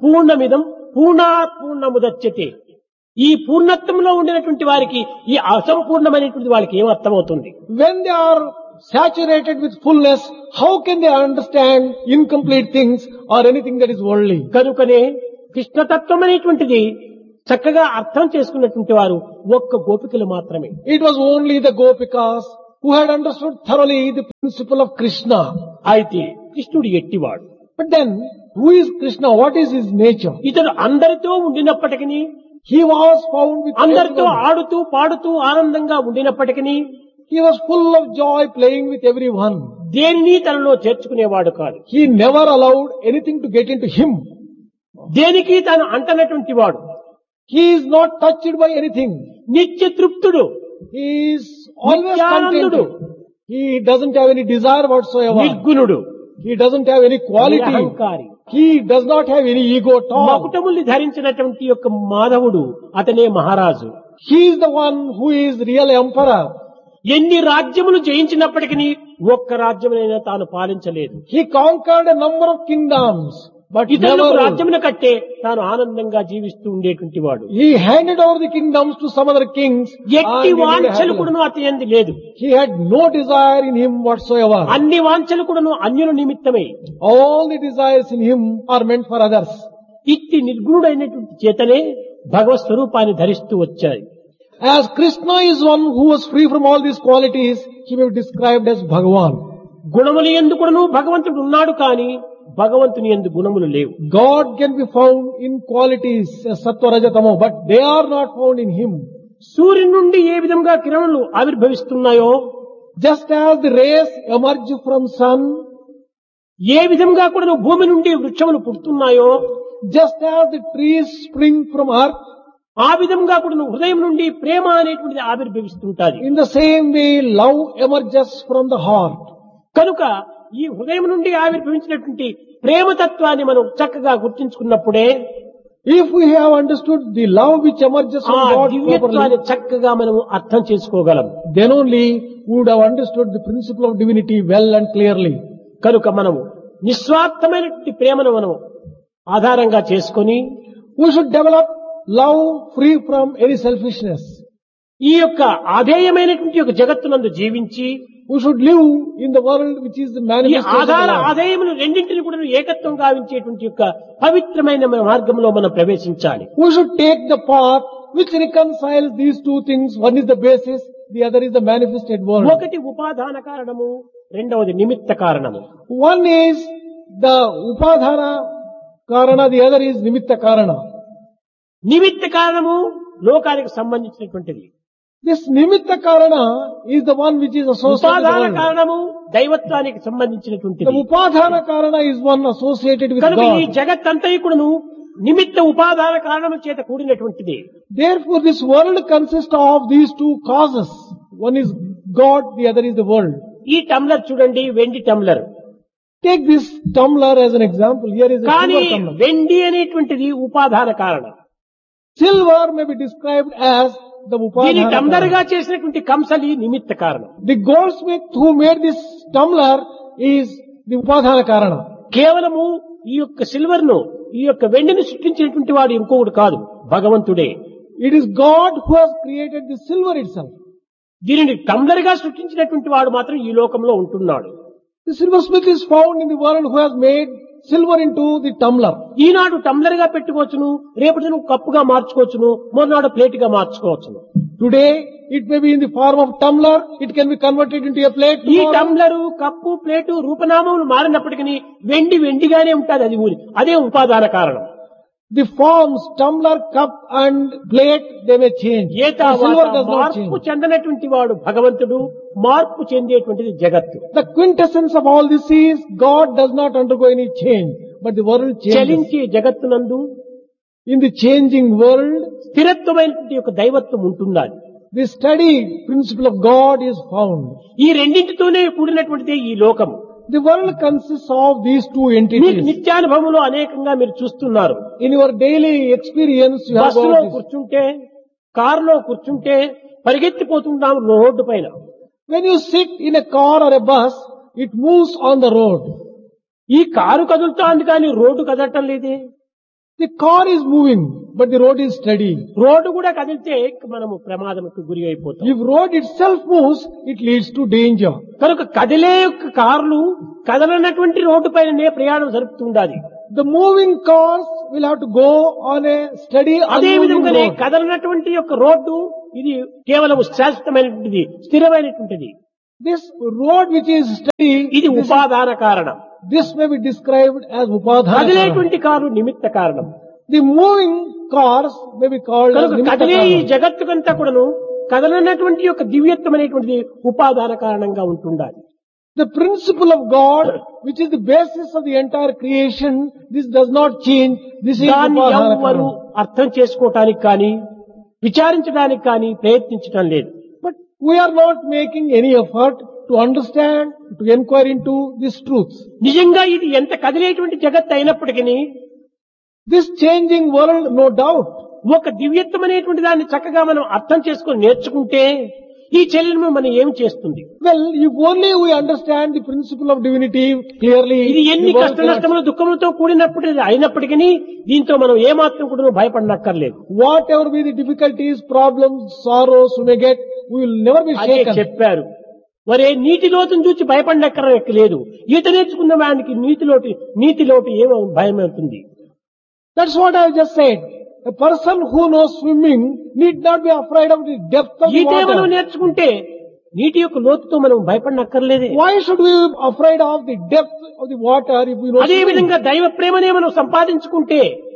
పూర్ణమిదం పూర్ణాత్ పూర్ణముదచ్యతే. ఈ పూర్ణత్వంలో ఉండినటువంటి వారికి ఈ అసంపూర్ణమైనటువంటి వాళ్ళకి ఏం అర్థమవుతుంది? When they are saturated with fullness, how can they understand incomplete things or anything that is worldly? కనుకనే కృష్ణతత్వం అనేటువంటిది చక్కగా అర్థం చేసుకున్నటువంటి వారు ఒక్క గోపికలు మాత్రమే. It was only the Gopikas who had understood thoroughly the principle of Krishna. అయితే కృష్ణుడు ఎట్టివాడు? But then, who is Krishna? What is his nature? ఇతడు అందరితో ఉండినప్పటికీ, He was found with అందరితో everyone. ఆడుతూ పాడుతూ ఆనందంగా ఉండినప్పటికీ He was full of joy playing with everyone. దేనిని తనలో చేర్చుకునేవాడు కాదు. He never allowed anything to get into him. దేనికి తాను అంటనటువంటి వాడు. He is not touched by anything. నిత్య తృప్తుడు, He is always నిత్యానందుడు, contented. He doesn't have any desire whatsoever. నిర్గుణుడు, He doesn't have any quality. నిరహంకారి. He does not have any ego at all. మకుటముల్ని ధరించినటువంటి యొక్క మాధవుడు అతనే మహారాజు. He is the one who is real emperor. ఎన్ని రాజ్యములు జయించినప్పటికీ ఒక్క రాజ్యమునైనా తాను పాలించలేదు. He conquered a number of kingdoms, but ఇతరులకు never. రాజ్యమును కట్టే తాను ఆనందంగా జీవిస్తూ ఉండేటువంటి వాడు. He handed over the kingdoms to some other kings. ఎట్టి and he made వాంఛలు happy. కూడాను అతని యందు లేదు. He had no desire in him whatsoever. అన్ని వాంఛలు కూడాను అన్యుల నిమిత్తమే. All the desires in him are meant for others. ఇట్టి నిర్గుణుడైనటువంటి చేతనే భగవత్ స్వరూపాన్ని ధరిస్తూ వచ్చాయి. As Krishna is one who was free from all these qualities, he may be described as Bhagavan. గుణములు యందు కూడాను భగవంతుడు ఉన్నాడు, కానీ భగవంతుని యందు గుణములు లేవు. God can be found in qualities as Sattva Raja Tamo, but they are not found in him. సూర్యుని నుండి ఏ విధంగా కిరణాలు ఆవిర్భవిస్తున్నాయో, Just as the rays emerge from sun, ఏ విధంగా కూడా భూమి నుండి వృక్షములు పుడుతున్నాయో, just as the trees spring from earth, ఆ విధంగా కూడా హృదయం నుండి ప్రేమ అనేటువంటిది ఆవిర్భవిస్తుంటాది. in the same way love emerges from the heart. కనుక ఈ హృదయం నుండి ఆవిర్భవించినటువంటి ప్రేమతత్వాన్ని మనం చక్కగా గుర్తించుకున్నప్పుడే If we have understood the love which emerges ఆ from God దివ్యత్వాన్ని properly, చక్కగా మనం అర్థం చేసుకోగలం. then only we would have understood the principle of divinity well and clearly. కనుక మనము నిస్వార్థమైనటువంటి ప్రేమను మనం ఆధారంగా చేసుకొని We should develop love free from any selfishness. ఈ యొక్క ఆధేయమైనటువంటి యొక్క జగత్తునందు జీవించి We should live in the world which is the ఈ manifestation of ఆధార the Lord. ఆదాయములు రెండింటిని కూడా ఏకత్వం గావించేటువంటి యొక్క పవిత్రమైన మార్గంలో మనం ప్రవేశించాలి. We should take the path which reconciles these two things. One is the basis, the other is the manifested world. ఒకటి ఉపాదాన కారణము, రెండవది నిమిత్త కారణము. One is the upadhana karana, the other is nimitta karana. నిమిత్త కారణము లోకానికి సంబంధించినటువంటిది. This nimitta karana is the one which is associated with ఉపాదాన the world. కారణము దైవత్వానికి The సంబంధించినటువంటిది. upadhana karana is one associated with కనుక ఈ God. జగత్తంతయుకుడును నిమిత్త ఉపాదాన కారణము చేత కూడినటువంటిది. Therefore this world consists of these two causes. One is God, the other is the world. ఈ టంబ్లర్ చూడండి, వెండి tumbler. Take this tumbler as an example. Here is a కానీ silver tumbler. వెండి అనేటువంటిది ఉపాదాన కారణం. Silver may be described as the దీని upadhana tumbler గా karana. చేసినటువంటి కంసలి నిమిత్త కారణం. The goldsmith who made this tumbler is the upadhana karana. కేవలము ఈ యొక్క సిల్వర్ ను, ఈ యొక్క వెండిని సృష్టించినటువంటి వాడు ఇంకొకడు కాదు, భగవంతుడే. It is God who has created the silver itself. దీనిని టంబ్లర్ గా సృష్టించినటువంటి వాడు మాత్రం ఈ లోకంలో ఉంటున్నాడు. The silversmith is found in the world who has made silver into the tumbler. Eenadu tumbler గా పెట్టుకోవచ్చును, రేపటి నువ్వు కప్పుగా మార్చుకోవచ్చును, మొన్ననాడు ప్లేట్ గా మార్చుకోవచ్చును. Today it may be in the form of tumbler, it can be converted into a plate ఈ tomorrow. టంబ్లరు, cup, plate రూపనామములు మారినప్పటికీ వెండి వెండిగానే ఉంటుంది. అది అదే ఉపాదాన కారణం. The forms, tumbler, cup and plate, they may change. A The silver does not మార్పు change. చెందనటువంటి వాడు భగవంతుడు, మార్పు చెందేటువంటిది జగత్తు. The quintessence of all this is God does not undergo any change, but the world changes. చలించే జగత్తునందు In the changing world, స్థిరత్వమైనటువంటి యొక్క దైవత్వం ఉంటున్నది. the steady principle of God is found. ఈ రెండింటితోనే కూడినటువంటిదే ఈ లోకము. The world consists of these two మీకు entities. నిత్యానుభవంలో అనేకంగా మీరు చూస్తున్నారు. In your daily experience, you have బస్సులో got this. కూర్చుంటే, కారులో కూర్చుంటే పరిగెత్తిపోతుంటాం రోడ్డు పైన. When you sit in a car or a bus, it moves on the road. ఈ కారు కదులుతోంది కానీ రోడ్డు కదలటం లేదే. The car is moving, but the road is steady. Road కూడా కదిలితే మనము ప్రమాదంకు గురి అయిపోతాం. If road itself moves, it leads to danger. కనుక కదిలే యొక్క కార్లు కదలనటువంటి రోడ్డు పైననే ప్రయాణం జరుపుతుండాలి. The moving cars will have to go on a steady, అదే unmoving విధంగానే road. కదలనటువంటి యొక్క రోడ్డు ఇది కేవలం శాశ్వతమైనటువంటిది, స్థిరమైనటువంటిది. This road which is steady, ఇది ఉపాదాన కారణం. this may be described as upadhana. కదిలేటువంటి car నిమిత్త కారణం. The moving cars may be called as కనుక nimitta కదిలే ఈ karanam. జగత్తుకంతా కూడాను కదలనటువంటి యొక్క దివ్యత్వం అనేటువంటిది ఉపాదాన కారణంగా ఉంటుండాలి. The principle of God, which is the basis of the entire creation, this does not change. This is దాన్ని upadhana ఎవ్వరూ karanam. అర్థం చేసుకోవటానికి కానీ విచారించడానికి కానీ ప్రయత్నించడం లేదు. But we are not making any effort to understand, to inquire into these truths. నిజంగా ఇది ఎంత కదిలేటువంటి జగత్ అయినప్పటికీ This changing world, no doubt, ఒక దివ్యత్వం అనేటువంటి దాన్ని చక్కగా మనం అర్థం చేసుకొని నేర్చుకుంటే ఈ చెల్లెలు మనం ఏం చేస్తుంది? well, if only we understand the principle of divinity clearly, ఇది ఎన్ని the world కష్ట cannot- నష్టములు దుఃఖములతో కూడినప్పుడు అయినప్పటికీ దీంతో మనం ఏమాత్రం కూడా భయపడనక్కర్లేదు. whatever be the difficulties, problems, sorrows we may get, we will never be అదే shaken. చెప్పారు. మరే నీటి లోతును చూసి భయపడనక్కర్లేదు. ఈత నేర్చుకున్న వానికి నీతిలోటు ఏమో భయం అవుతుంది. That's what I just said. A person who knows swimming need not be afraid of the depth of the ఈతే మనం water. నేర్చుకుంటే నీటి యొక్క లోతుతో మనం భయపడనక్కర్లేదే. Why should we be afraid of the depth of the water if we know అదే swimming? విధంగా దైవ ప్రేమనే మనం సంపాదించుకుంటే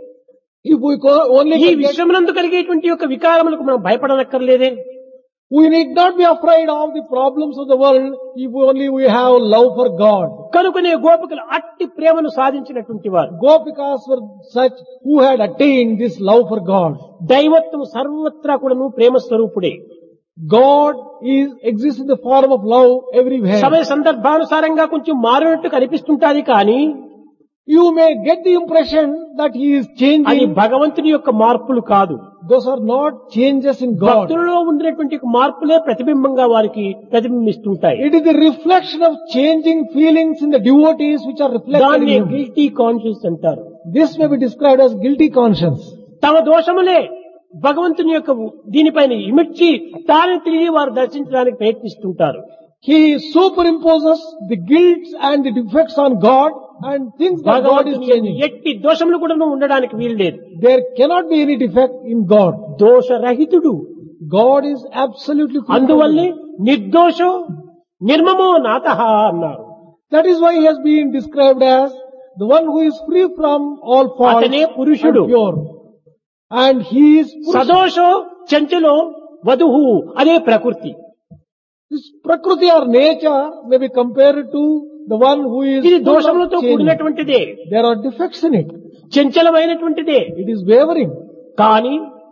If we only ఈ get, విశ్వమునందు కలిగేటువంటి యొక్క వికారములకు మనం భయపడనక్కర్లేదే. we need not be afraid of the problems of the world if only we have love for God. కనుకనే గోపికలు అట్టి ప్రేమను సాధించినటువంటి వారు. Gopikas were such who had attained this love for God. దైవత్వం సర్వత్రా కూడాను ప్రేమ స్వరూపుడే. God exists in the form of love everywhere. సమయ సందర్భానుసారంగా కొంచెం మారినట్టు కనిపిస్తుంటాది కానీ You may get the impression that He is అది changing. భగవంతుని యొక్క మార్పులు కాదు. Those are not changes in God. భక్తులలో ఉండినటువంటి మార్పులే ప్రతిబింబంగా వారికి ప్రతిబింబిస్తుంటాయి. It is the reflection of changing feelings in the devotees which are reflected in దాన్ని him. గిల్టీ కాన్షియస్ అంటారు. This may be described as guilty conscience. తమ దోషములే భగవంతుని యొక్క దీనిపైన ఇమిడ్చి తాను తిరిగి వారు దర్శించడానికి ప్రయత్నిస్తుంటారు. He superimposes the guilt and the defects on God and thinks that God is భగవంతుని changing. ఎట్టి దోషములు కూడా ఉండడానికి వీలు లేదు. There cannot be any defect in God. దోషరహితుడు. God is absolutely free from అందువల్లే evil. నిర్దోషో నిర్మమో నాతః అన్నారు. That is why He has been described as the one who is free from all faults అతనే and పురుషుడు. pure. And He is Purusha. సదోషో చంచలో వధువు అదే ప్రకృతి. This Prakriti or nature may be compared to the one who is ఇది full of దోషములతో change. కూడినటువంటిదే, There are defects in it. చంచలమైనటువంటిదే. It is wavering. కానీ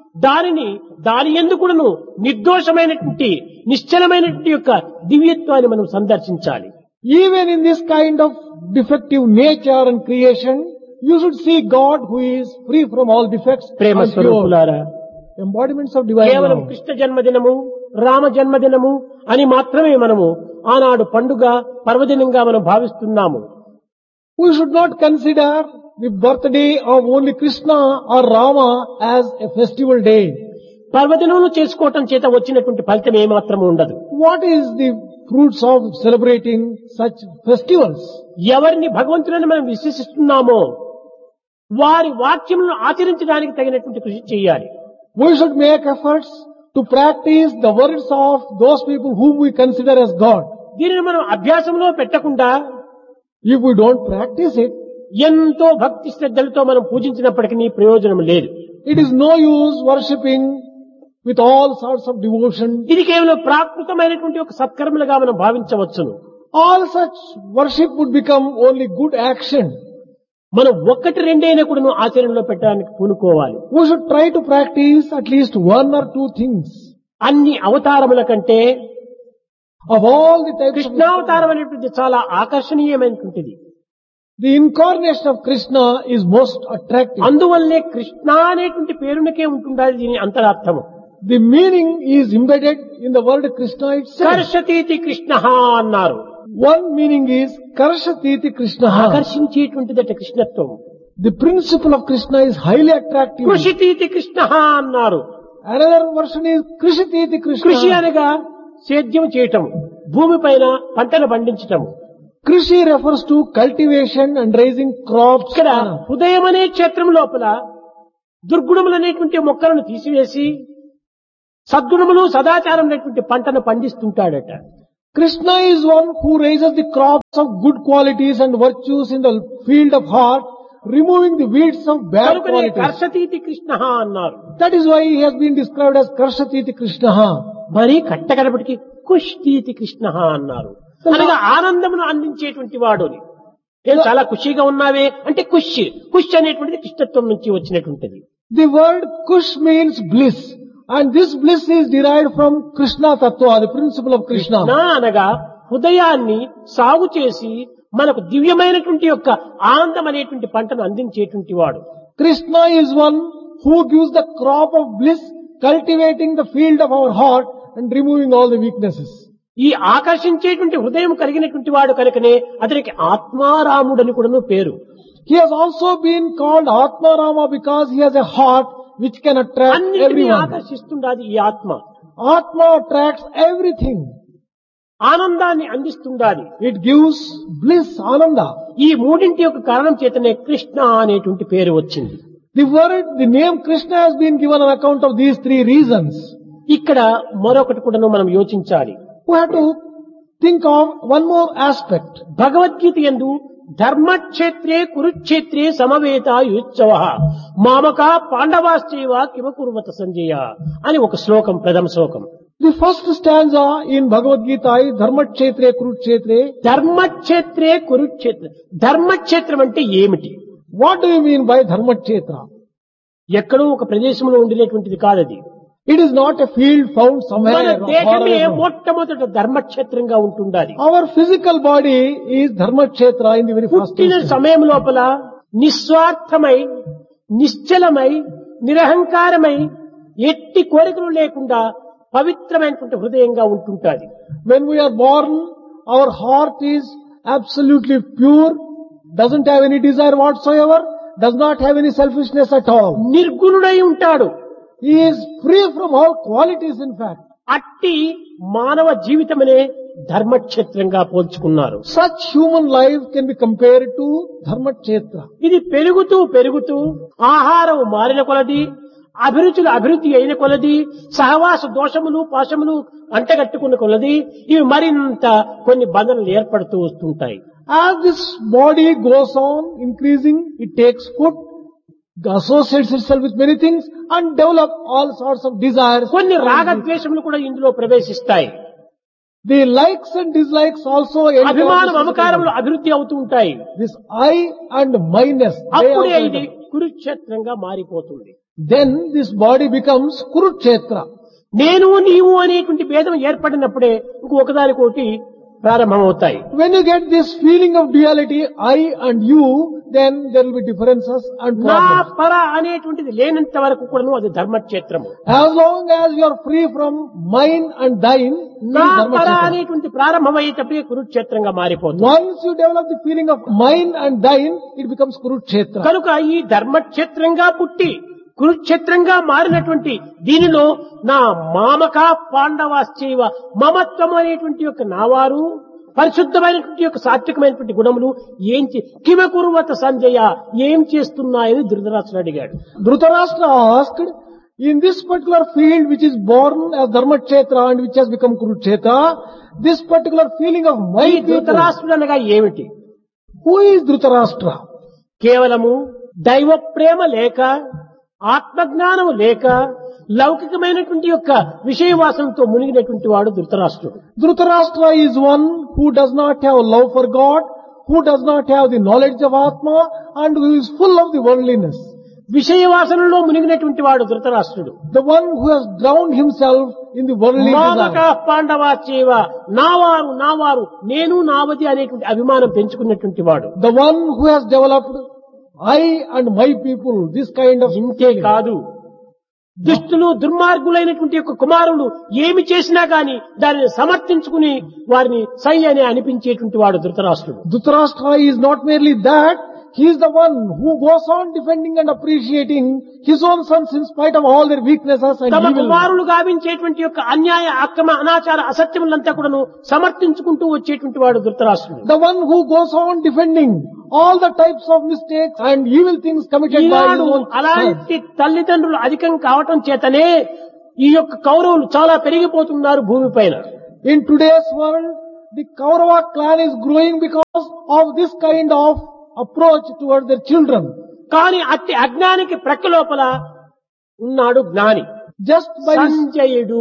దాని ఎందుకును నిర్దోషమైనటువంటి నిశ్చలమైనటువంటి యొక్క దివ్యత్వాన్ని మనం సందర్శించాలి. Even in this kind of defective nature and creation, you should see God who is free from all defects Prema and pure. స్వరూపులారా, Embodiments of divine కేవలం love. Krishna జన్మదినము Rama జన్మదినము అని మాత్రమే మనము ఆనాడు పండుగ పర్వదినంగా మనం భావిస్తున్నాము. We should not consider the birthday of only Krishna or Rama as a festival day. పర్వదినములు చేసుకోవటం చేత వచ్చినటువంటి ఫలితం ఏమాత్రము ఉండదు. What is the fruits of celebrating such festivals? ఎవరిని భగవంతులని మనం విశ్వసిస్తున్నామో వారి వాక్యములను ఆచరించడానికి తగినటువంటి కృషి చేయాలి. We should make efforts to practice the words of those people whom we consider as God. దీనిని మనం అభ్యాసంలో పెట్టకుండా If we don't practice it, ఎంతో భక్తి శ్రద్ధలతో మనం పూజించినప్పటికీ ప్రయోజనం లేదు. it is no use worshipping with all sorts of devotion. ఇది కేవలం ప్రాకృతమైనటువంటి ఒక సత్కర్మలుగా మనం భావించవచ్చును. All such worship would become only good action. మనం ఒక్కటి రెండైనా కూడా ఆచరణలో పెట్టడానికి పూనుకోవాలి. We should try to practice at least one or two things. అన్ని అవతారముల కంటే Of all the types of కృష్ణావతారం అనేటువంటి చాలా ఆకర్షణీయమైనటువంటిది. the incarnation of Krishna is most attractive. అందువల్లే కృష్ణ అనేటువంటి పేరునికే ఉంటుండాలి దీని అంతరార్థము. The meaning is embedded in the word Krishna itself. కర్షతీతి Krishna అన్నారు. One meaning is Karshatithi Krishna. ఆకర్షించేటువంటిదట కృష్ణత్వం. The principle of Krishna is highly attractive. కృషితీతి Krishna అన్నారు. Another version is Krishititi కృషి Krishna. అనగా సేద్యం చేయటం, భూమి పైన పంటలు పండించటం. Krishi refers to cultivation and raising crops. ఇక్కడ హృదయం అనే క్షేత్రం లోపల దుర్గుణములు అనేటువంటి మొక్కలను తీసివేసి సద్గుణములు సదాచారం అనేటువంటి పంటను పండిస్తుంటాడట. Krishna is one who raises the crops of good qualities and virtues in the field of heart, removing the weeds of bad కనుకనే qualities. కర్షతీతి కృష్ణ అన్నారు. That is why he has been described as Karshititi Krishna. మరి కట్టకడపటికి కుష్తీతి కృష్ణ అన్నారు. అనగా ఆనందమును అందించేటువంటి వాడు. నేను చాలా ఖుషిగా ఉన్నావే అంటే కుష్ అనేటువంటిది కృష్ణత్వం నుంచి వచ్చినటువంటిది. The word Kush means bliss, and this bliss is derived from Krishna Tattva, the principle of Krishna. నా అనగా హృదయాన్ని సాగు చేసి మనకు దివ్యమైనటువంటి యొక్క ఆనందం అనేటువంటి పంటను అందించేటువంటి వాడు. Krishna is one who gives the crop of bliss, cultivating the field of our heart and removing all the weaknesses. ఈ ఆకర్షించేటువంటి హృదయం కలిగినటువంటి వాడు కనుకనే అతనికి ఆత్మారాముడని కూడాను పేరు. He has also been called Atma Rama because he has a heart which can attract అన్నింటినీ everyone. ఆకర్షిస్తుండాది ఈ ఆత్మ. Atma attracts everything. ఆనందాన్ని అందిస్తుండాలి. It gives bliss, ananda. ఈ మూడింటి యొక్క కారణం చేతనే కృష్ణ అనేటువంటి పేరు వచ్చింది. The name Krishna has been given on account of these three reasons. ఇక్కడ మరొకటి కూడాను మనం యోచించాలి. We have to think of one more aspect. Bhagavad Gita యందు ధర్మక్షేత్రే కురుక్షేత్రే సమవేత యుత్సవ మామక పాండవాశ్చైవ కిమ కుర్వత సంజయ అని ఒక శ్లోకం, ప్రథమ శ్లోకం. The first stanza in Bhagavad Gita is Dharmakshetre Kurukshetre. ధర్మక్షేత్రే Kurukshetra. Dharmakshetram అంటే ఏమిటి? What do you mean by Dharmakshetra? ఎక్కడో ఒక ప్రదేశంలో ఉండేటువంటిది కాదది. It is not a field found మన somewhere. దేహమే forever. మొట్టమొదట ధర్మక్షేత్రంగా ఉంటుండాలి. Our physical body is Dharmakshetra in the very first పుట్టిన instance. సమయం లోపల నిస్వార్థమై, నిశ్చలమై, నిరహంకారమై, ఎట్టి కోరికలు లేకుండా పవిత్రమైనటువంటి హృదయంగా ఉంటుంటాది. When we are born, our heart is absolutely pure, doesn't have any desire whatsoever, does not have any selfishness at all. నిర్గుణుడై ఉంటాడు. He is free from all qualities, in fact. అట్టి మానవ జీవితమనే ధర్మక్షేత్రంగా పోల్చుకున్నారు. Such human life can be compared to Dharmakshetra. ఇది పెరుగుతూ పెరుగుతూ ఆహారం మారిన కొలది, అభిరుచులు అభివృద్ధి అయిన కొలది, సహవాస దోషములు పాశములు అంటగట్టుకున్న కొలది ఇవి మరింత కొన్ని బంధనలు ఏర్పడుతూ వస్తుంటాయి. As this body goes on increasing, it takes food, associates itself with many things and develop all sorts of desires. కొన్ని రాగద్వేషములు కూడా ఇందులో ప్రవేశిస్తాయి. The likes and dislikes also enter అభిమాన this మమకారములు physical అభివృద్ధి అవుతూ ఉంటాయి. body. This I and myness. they అప్పుడే also ఇది enter. కురుక్షేత్రంగా మారిపోతుంది. Then this body becomes Kurukshetra. నేను నీవు అనేటువంటి భేదం ఏర్పడినప్పుడే ఒకదానికొకటి ప్రారంభమవుతాయి. When you get this feeling of duality, I and you, then there will be differences and నా problems. పర అనేటువంటిది లేనంత వరకు కూడాను అది ధర్మక్షేత్రము. As long as you are free from mine and thine, it నా is పర Dharmakshetra. అనేటువంటి ప్రారంభమయ్యేటప్పుడే కురుక్షేత్రంగా మారిపోతుంది. Once you develop the feeling of mine and thine, it becomes Kurukshetra. కనుక ఈ ధర్మక్షేత్రంగా పుట్టి కురుక్షేత్రంగా మారినటువంటి దీనిలో నా మామక పాండవాశ్చైవ మమత్వం అనేటువంటి యొక్క నావారు పరిశుద్ధమైనటువంటి యొక్క సాత్వికమైనటువంటి గుణములు కిమ కుర్వత సంజయ ఏం చేస్తున్నాయని ధృతరాష్ట్రుడు అడిగాడు. Dhritarashtra asked, in this particular field which is born as Dharmakshetra and which has become Kurukshetra, this particular feeling of my ఈ people, ధృతరాష్ట్రుడు అనగా ఏమిటి? who is Dhritarashtra? కేవలము దైవ ప్రేమ లేక, ఆత్మజ్ఞానము లేక, లౌకికమైనటువంటి యొక్క విషయవాసంతో మునిగినటువంటి వాడు ధృతరాష్ట్రుడు. Dhritarashtra is one who does not have love for God, who does not have the knowledge of Atma, and who is full of the worldliness. విషయవాసనలో మునిగినటువంటి వాడు ధృతరాష్ట్రుడు. The one who has drowned himself in the worldly మామక desire. పాండవాచేవ నావారు నావారు నేను నావది అనేటువంటి అభిమానం పెంచుకున్నటువంటి వాడు. The one who has developed I and my people, this kind of ఇంతే కాదు, దుష్టులు దుర్మార్గులైనటువంటి యొక్క కుమారులు ఏమి చేసినా గాని దానిని సమర్థించుకుని వారిని సై అని అనిపించేటువంటి వాడు ధృతరాష్ట్రుడు. Dhritarashtra is not merely that, he is the one who goes on defending and appreciating his own sons in spite of all their weaknesses and తమ evil. కుమారులు గావించేటువంటి యొక్క అన్యాయ అక్రమ అనాచార అసత్యములంతా కూడాను సమర్థించుకుంటూ వచ్చేటువంటి వాడు ధృతరాష్ట్రుడు. The one who goes on defending all the types of mistakes and evil things committed by his Eenadu own sons. అలాంటి తల్లిదండ్రులు అధికం కావటం చేతనే ఈ యొక్క కౌరవులు చాలా పెరిగిపోతున్నారు భూమిపైన. In today's world, the Kaurava clan is growing because of this kind of approach towards their children. కానీ అట్టి అజ్ఞానికి ప్రక్క లోపల ఉన్నాడు జ్ఞాని Just by this, సంజయుడు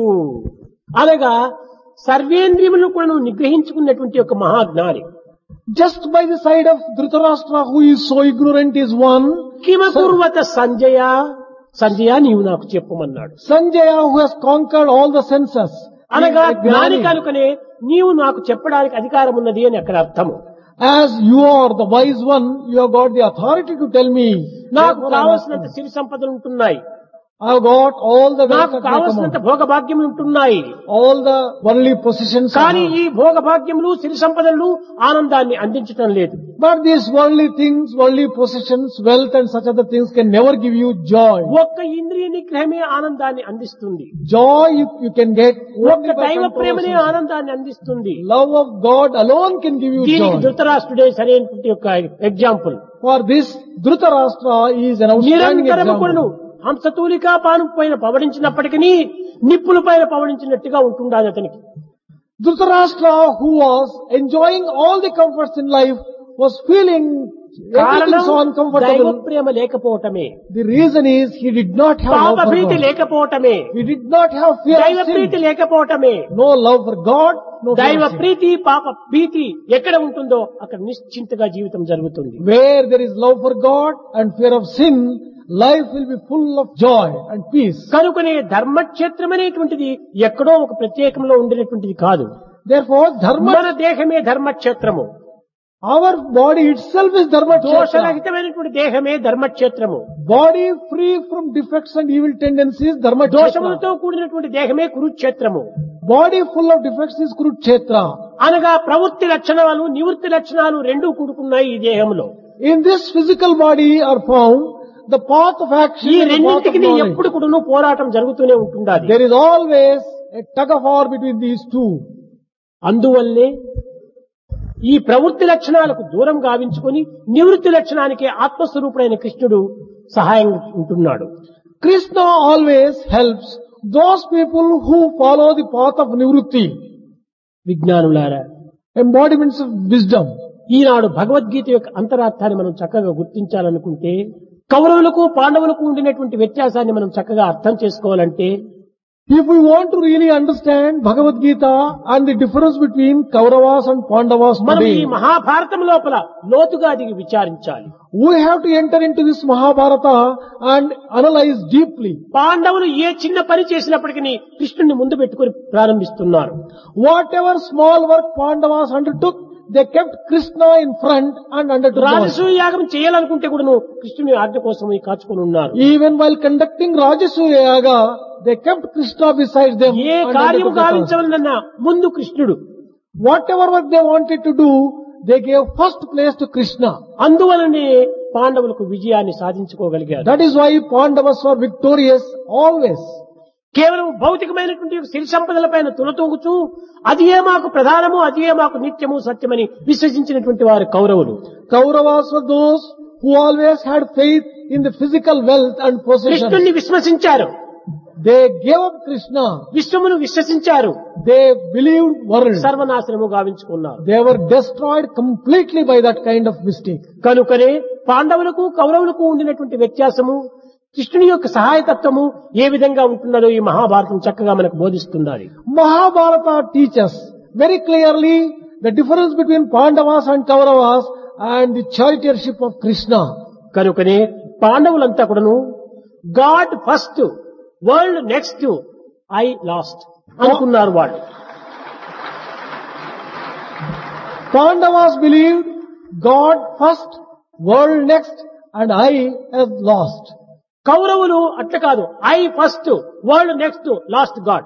అనగా సర్వేంద్రియములను కూడా నిగ్రహించుకున్నటువంటి ఒక మహాజ్ఞాని. just by the side of Dhritarashtra, who is so ignorant, is one. కిమకుర్వత Sanjaya, Sanjaya నీవు నాకు చెప్పమన్నాడు. Sanjaya, who has conquered all the senses. అనగా He is a జ్ఞాని జ్ఞాని. కనుకనే నీవు నాకు చెప్పడానికి అధికారం ఉన్నది అని అక్కడ అర్థము. As you are the wise one, you have got the authority to tell me. నాకు Therefore, I am కావలసినంత asking. సిరి సంపదలు ఉంటున్నాయి, I have got all the wealth నాకు at my కావలసినంత command, భోగభాగ్యములు ఉంటున్నాయి. all the worldly possessions. I కానీ have. ఈ భోగభాగ్యములు సిరి సంపదలు ఆనందాన్ని అందించటం లేదు. But these worldly things, worldly possessions, wealth and such other things can never give you joy. ఒక్క ఇంద్రియ నిగ్రహమే ఆనందాన్ని అందిస్తుంది. Joy you can get ఒక్క only by దైవ control of ప్రేమనే senses. ఆనందాన్ని అందిస్తుంది. Love of God alone can give you దీనికి joy. ధృతరాష్ట్రుడే సరైనటువంటి యొక్క example. For this, Dhritarashtra is an outstanding నిరంతరము కూడాను example. హంసతూలికా పాను పైన పవడించినప్పటికీ నిప్పుల పైన పవడించినట్టుగా ఉంటుండాలి అతనికి. Dhritarashtra, who was enjoying all the comforts in life, was feeling everything కారణం so దైవ uncomfortable. Prema లేకపోవటమే, The reason is he did not have పాప love for భీతి God. లేకపోవటమే, He did not have fear దైవ of sin. Preethi లేకపోవటమే. No love for God, no fear దైవ of sin. ప్రీతి పాప భీతి ఎక్కడ ఉంటుందో అక్కడ నిశ్చింతగా జీవితం జరుగుతుంది. Where there is love for God and fear of sin, life will be full of joy and peace. కనుకనే ధర్మక్షేత్రం అనేటువంటిది ఎక్కడో ఒక ప్రత్యేకంలో ఉండేటువంటిది కాదు. Therefore, dharma, మన దేహమే ధర్మక్షేత్రము, our body itself is dharma kshetra. దోషరహితమైనటువంటి దేహమే ధర్మక్షేత్రము, Body free from defects and evil tendencies, dharma kshetra. దోషములతో కూడినటువంటి దేహమే కురుక్షేత్రము. Body full of defects is kurukshetra. అనగా ప్రవృత్తి లక్షణాలు నివృత్తి లక్షణాలు రెండూ కూడుకున్నాయి ఈ దేహంలో. In this physical body are found the path of action ఈ and the path of రెండింటికి knowledge. ఎప్పుడు కూడాను పోరాటం జరుగుతూనే ఉంటుండాలి. There is always a tug of war between these two. అందువల్లే ఈ ప్రవృత్తి లక్షణాలకు దూరం గావించుకొని నివృత్తి లక్షణానికి ఆత్మస్వరూపుడైన కృష్ణుడు సహాయం ఉంటున్నాడు. Krishna always helps those people who follow the path of nivrutti, విజ్ఞానులారా, embodiments of wisdom. ఈనాడు భగవద్గీత యొక్క అంతరార్థాన్ని మనం చక్కగా గుర్తించాలనుకుంటే, కౌరవులకు పాండవులకు ఉండినటువంటి వ్యత్యాసాన్ని మనం చక్కగా అర్థం చేసుకోవాలంటే, If we want to really understand Bhagavad Gita and the difference between Kauravas and Pandavas మనం ఈ today, మహాభారతం లోపల లోతుగా దిగి విచారించాలి. we have to enter into this Mahabharata and analyze deeply. పాండవులు ఏ చిన్న పని చేసినప్పటికీ కృష్ణుని ముందు పెట్టుకొని ప్రారంభిస్తున్నారు. Whatever small work Pandavas undertook, they kept Krishna in front and undertook the work. రాజసూయ యాగం చేయాలనుకుంటే కూడాను కృష్ణుని ఆజ్ఞ కోసం కాచుకొని ఉన్నారు. Even while conducting Rajasuya Yaga, they kept Krishna beside them. A and కార్యము undertook the task. గావించవలనన్నా ముందు కృష్ణుడు. Whatever work they wanted to do, they gave first place to Krishna. అందువలనే పాండవులకు విజయాన్ని సాధించుకోగలిగారు. That is why Pandavas were victorious always. కేవలం భౌతికమైనటువంటి సిరి సంపదల పైన తులతూగుచూ అది ఏ మాకు ప్రధానము, అది ఏ మాకు నిత్యము సత్యమని విశ్వసించినటువంటి వారు కౌరవులు. Kauravas were those who always had faith in the physical wealth and possessions. కృష్ణుణ్ణి విశ్వసించారు, They gave up Krishna. విశ్వమును విశ్వసించారు, They believed world. సర్వనాశనము గావించుకున్నారు. They were destroyed completely by that kind of mistake. కనుకనే పాండవులకు కౌరవులకు ఉండినటువంటి వ్యత్యాసము, కృష్ణుని యొక్క సహాయతత్వము ఏ విధంగా ఉంటున్నదో ఈ మహాభారతం చక్కగా మనకు బోధిస్తున్నది. Mahabharata teaches very clearly the difference between Pandavas and Kauravas and the charioteership of Krishna. కనుకనే పాండవులంతా కూడాను God first, world next, I last అనుకున్నారు వాళ్ళు. Pandavas believed God first, world next, and I have lost. కౌరవులు అట్లా కాదు, I first, world next, last God.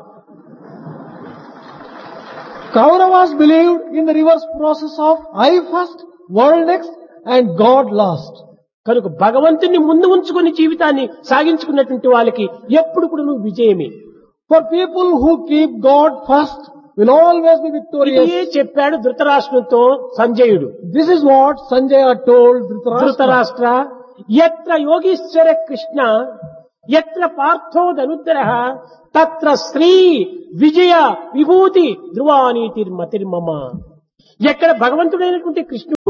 Kauravas believed in the reverse process of I first, world next, and God last. కనుక భగవంతుని ముందు ఉంచుకుని జీవితాన్ని సాగించుకున్నటువంటి వాళ్ళకి ఎప్పుడు కూడా నువ్వు విజయమే. For people who keep God first will always be ఇదే victorious. చెప్పాడు ధృతరాష్ట్రంతో సంజయుడు. This is what Sanjaya told Dhritarashtra. Dhritarashtra యత్ర Yogeeshwara Krishna యత్ర పార్థో ధనుద్రః తత్ర శ్రీ విజయ విభూతి ధ్రువానీతిర్మతిర్మమ. ఎక్కడ భగవంతుడైనటువంటి కృష్ణుడు,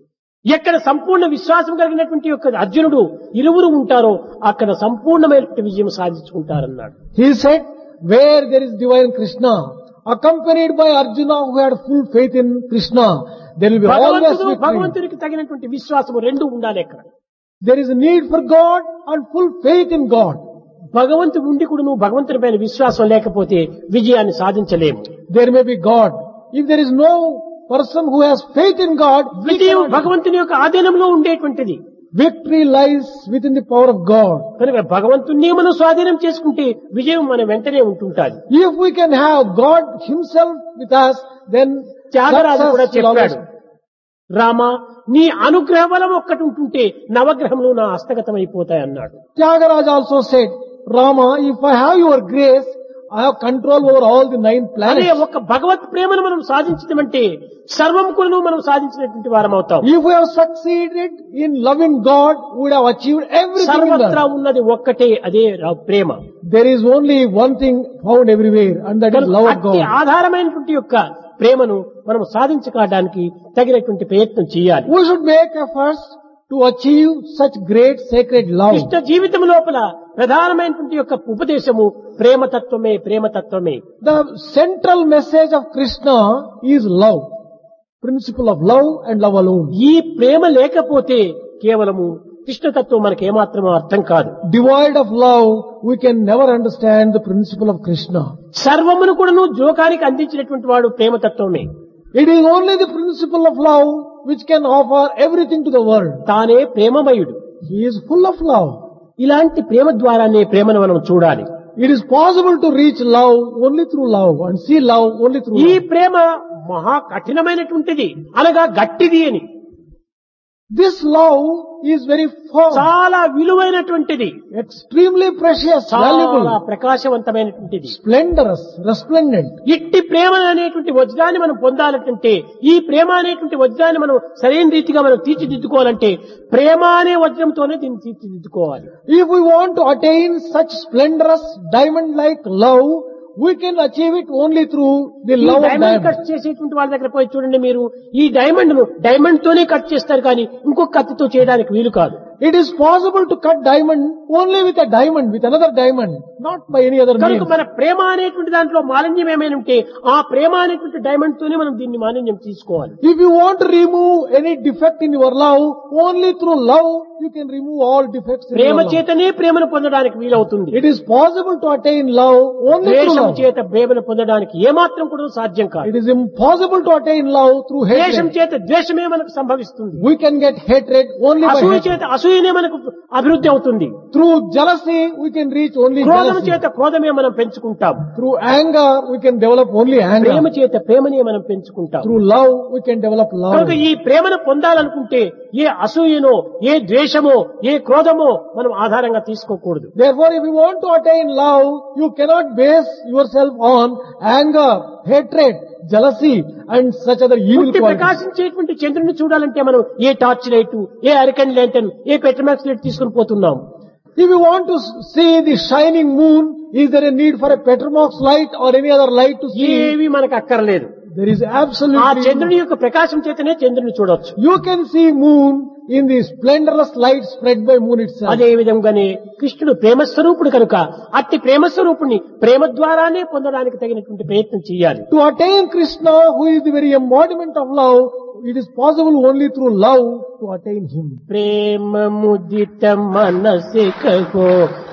ఎక్కడ సంపూర్ణ విశ్వాసం కలిగినటువంటి యొక్క అర్జునుడు ఇరువురు ఉంటారో అక్కడ సంపూర్ణమైనటువంటి విజయం సాధించుకుంటారన్నాడు. He said, where there is divine Krishna, accompanied by Arjuna who had full faith in Krishna, there will be always victory. భగవంతునికి తగినటువంటి విశ్వాసము రెండు ఉండాలి. ఎక్కడ There is a need for God and full faith in God. భగవంతుడు ఉండి కూడా నువ్వు భగవంతుని పైన విశ్వాసం లేకపోతే విజయాన్ని సాధించలేము. There may be God. If there is no person who has faith in God, విజయం భగవంతుని యొక్క ఆధీనంలో ఉండేటువంటిది. victory lies within the power of God. కనుక భగవంతుణ్ణి మనం స్వాధీనం చేసుకుంటే విజయం మన వెంటనే ఉంటుంటాది. If we can have God himself with us, then Tyagaraju కూడా success will always. చెప్పాడు, రామ నీ అనుగ్రహ బలం ఒక్కటి ఉంటుంటే నవగ్రహములు నా హస్తగతం అయిపోతాయి అన్నాడు. Tyagaraja also said, Rama, if I have your grace, I have control over all the 9 అదే planets. ఒక భగవత్ ప్రేమను మనం సాధించడమంటే సర్వం కూడా మనం సాధించినటువంటి వారం అవుతాం. If we have succeeded in loving God, we would have achieved everything in సర్వత్రా life. ఉన్నది ఒక్కటే, అదే ప్రేమ. There is only one thing found everywhere, and that is love of అతి God. ఆధారమైనటువంటి యొక్క ప్రేమను మనం సాధించుకోవడానికి తగినటువంటి ప్రయత్నం చేయాలి. We should make efforts to achieve such great sacred love. ఇష్ట జీవితం లోపల ప్రధానమైనటువంటి యొక్క ఉపదేశము ప్రేమతత్వమే, ప్రేమతత్వమే. The central message of Krishna is love. Principle of love and love alone. ఈ ప్రేమ లేకపోతే కేవలము కృష్ణతత్వం మనకి ఏమాత్రం అర్థం కాదు. Devoid of love, we can never understand the principle of Krishna. సర్వమును కూడాను జోకానికి అందించినటువంటి వాడు ప్రేమతత్వమే. It is only the principle of love which can offer everything to the world. తానే ప్రేమమయుడు. He is full of love. ఇలాంటి ప్రేమ ద్వారానే ప్రేమను మనం చూడాలి. It is possible to reach love only through love and see love only through ఈ love. ప్రేమ మహా కఠినమైనటువంటిది, అనగా గట్టిది అని. This love is very firm, చాలా విలువైనటువంటిది, extremely precious, చాలా valuable, ప్రకాశవంతమైనటువంటిది. splendorous, resplendent. ఇట్టి ప్రేమ అనేటువంటి వజ్రాన్ని మనం పొందాలంటే, ఈ ప్రేమ అనేటువంటి వజ్రాన్ని మనం సరైన రీతిగా మనం తీర్చిదిద్దుకోవాలంటే ప్రేమ అనే వజ్రంతోనే దీన్ని తీర్చిదిద్దుకోవాలి. If we want to attain such splendorous diamond-like love, we can achieve it only through the ఈ love of diamond diamond. Cut చేసేటువంటి వాళ్ళ దగ్గర పోయి చూడండి మీరు, ఈ డైమండ్ ను డైమండ్ తోనే కట్ చేస్తారు కానీ ఇంకొక కత్తితో చేయడానికి వీలు కాదు. It is possible to cut diamond only with a diamond, with another diamond, not by any other కనుక means. మన ప్రేమ అనేటువంటి దాంట్లో మాలిన్యం ఏమైనా ఉంటే ఆ ప్రేమ అనేటువంటి డైమండ్ తోనే మనం దీన్ని మాలిన్యం తీసుకోవాలి. If you want to remove any defect in your love, only through love you can remove all defects in your Prema love. చేతనే ప్రేమను పొందడానికి వీలవుతుంది. It is possible to attain love only through ద్వేషం love. చేత ప్రేమను పొందడానికి ఏమాత్రం కూడా సాధ్యం కాదు. It is impossible to attain love through ద్వేషం hatred. చేత ద్వేషమే మనకు సంభవిస్తుంది. We can get hatred only by అసూయ hatred. చేత అసూయనే మనకు అభివృద్ధి అవుతుంది. Through jealousy we can reach only క్రోధం jealousy. చేత క్రోధమే మనం పెంచుకుంటాం. Through anger we can develop only Prema anger. చేత ప్రేమనే మనం పెంచుకుంటాం. Through love we can develop love. కనుక ఈ ప్రేమను పొందాలనుకుంటే ఏ అసూయనో, ఏ ద్వేషమో, ఏ క్రోధమో మనం ఆధారంగా తీసుకోకూడదు. Therefore, if you want to attain love, you cannot base yourself on anger, hatred, jealousy and such other evil పుట్టి qualities. ప్రకాశించేటువంటి చంద్రుని చూడాలంటే మనం ఏ టార్చ్ లైట్, ఏ అరికన్ ల్యాంటర్న్, ఏ పెట్రోమాక్స్ లైట్ తీసుకుని పోతున్నాం. If you want to see the shining moon, is there a need for a Petromax light or any other light to see? ఏవి మనకు అక్కర్లేదు. There is ఆ absolutely చంద్రుని యొక్క ప్రకాశం చేతనే చంద్రుని చూడొచ్చు. You can see moon in the splendorous light spread by moon itself. అదే విధంగానే కృష్ణుడు ప్రేమస్వరూపుడు కనుక అట్టి ప్రేమస్వరూపుణ్ణి ప్రేమ ద్వారానే పొందడానికి తగినటువంటి ప్రయత్నం చేయాలి. To attain Krishna, who is the very embodiment of love, it is possible only through love to attain him. ప్రేమ ముదిత మనసే కహో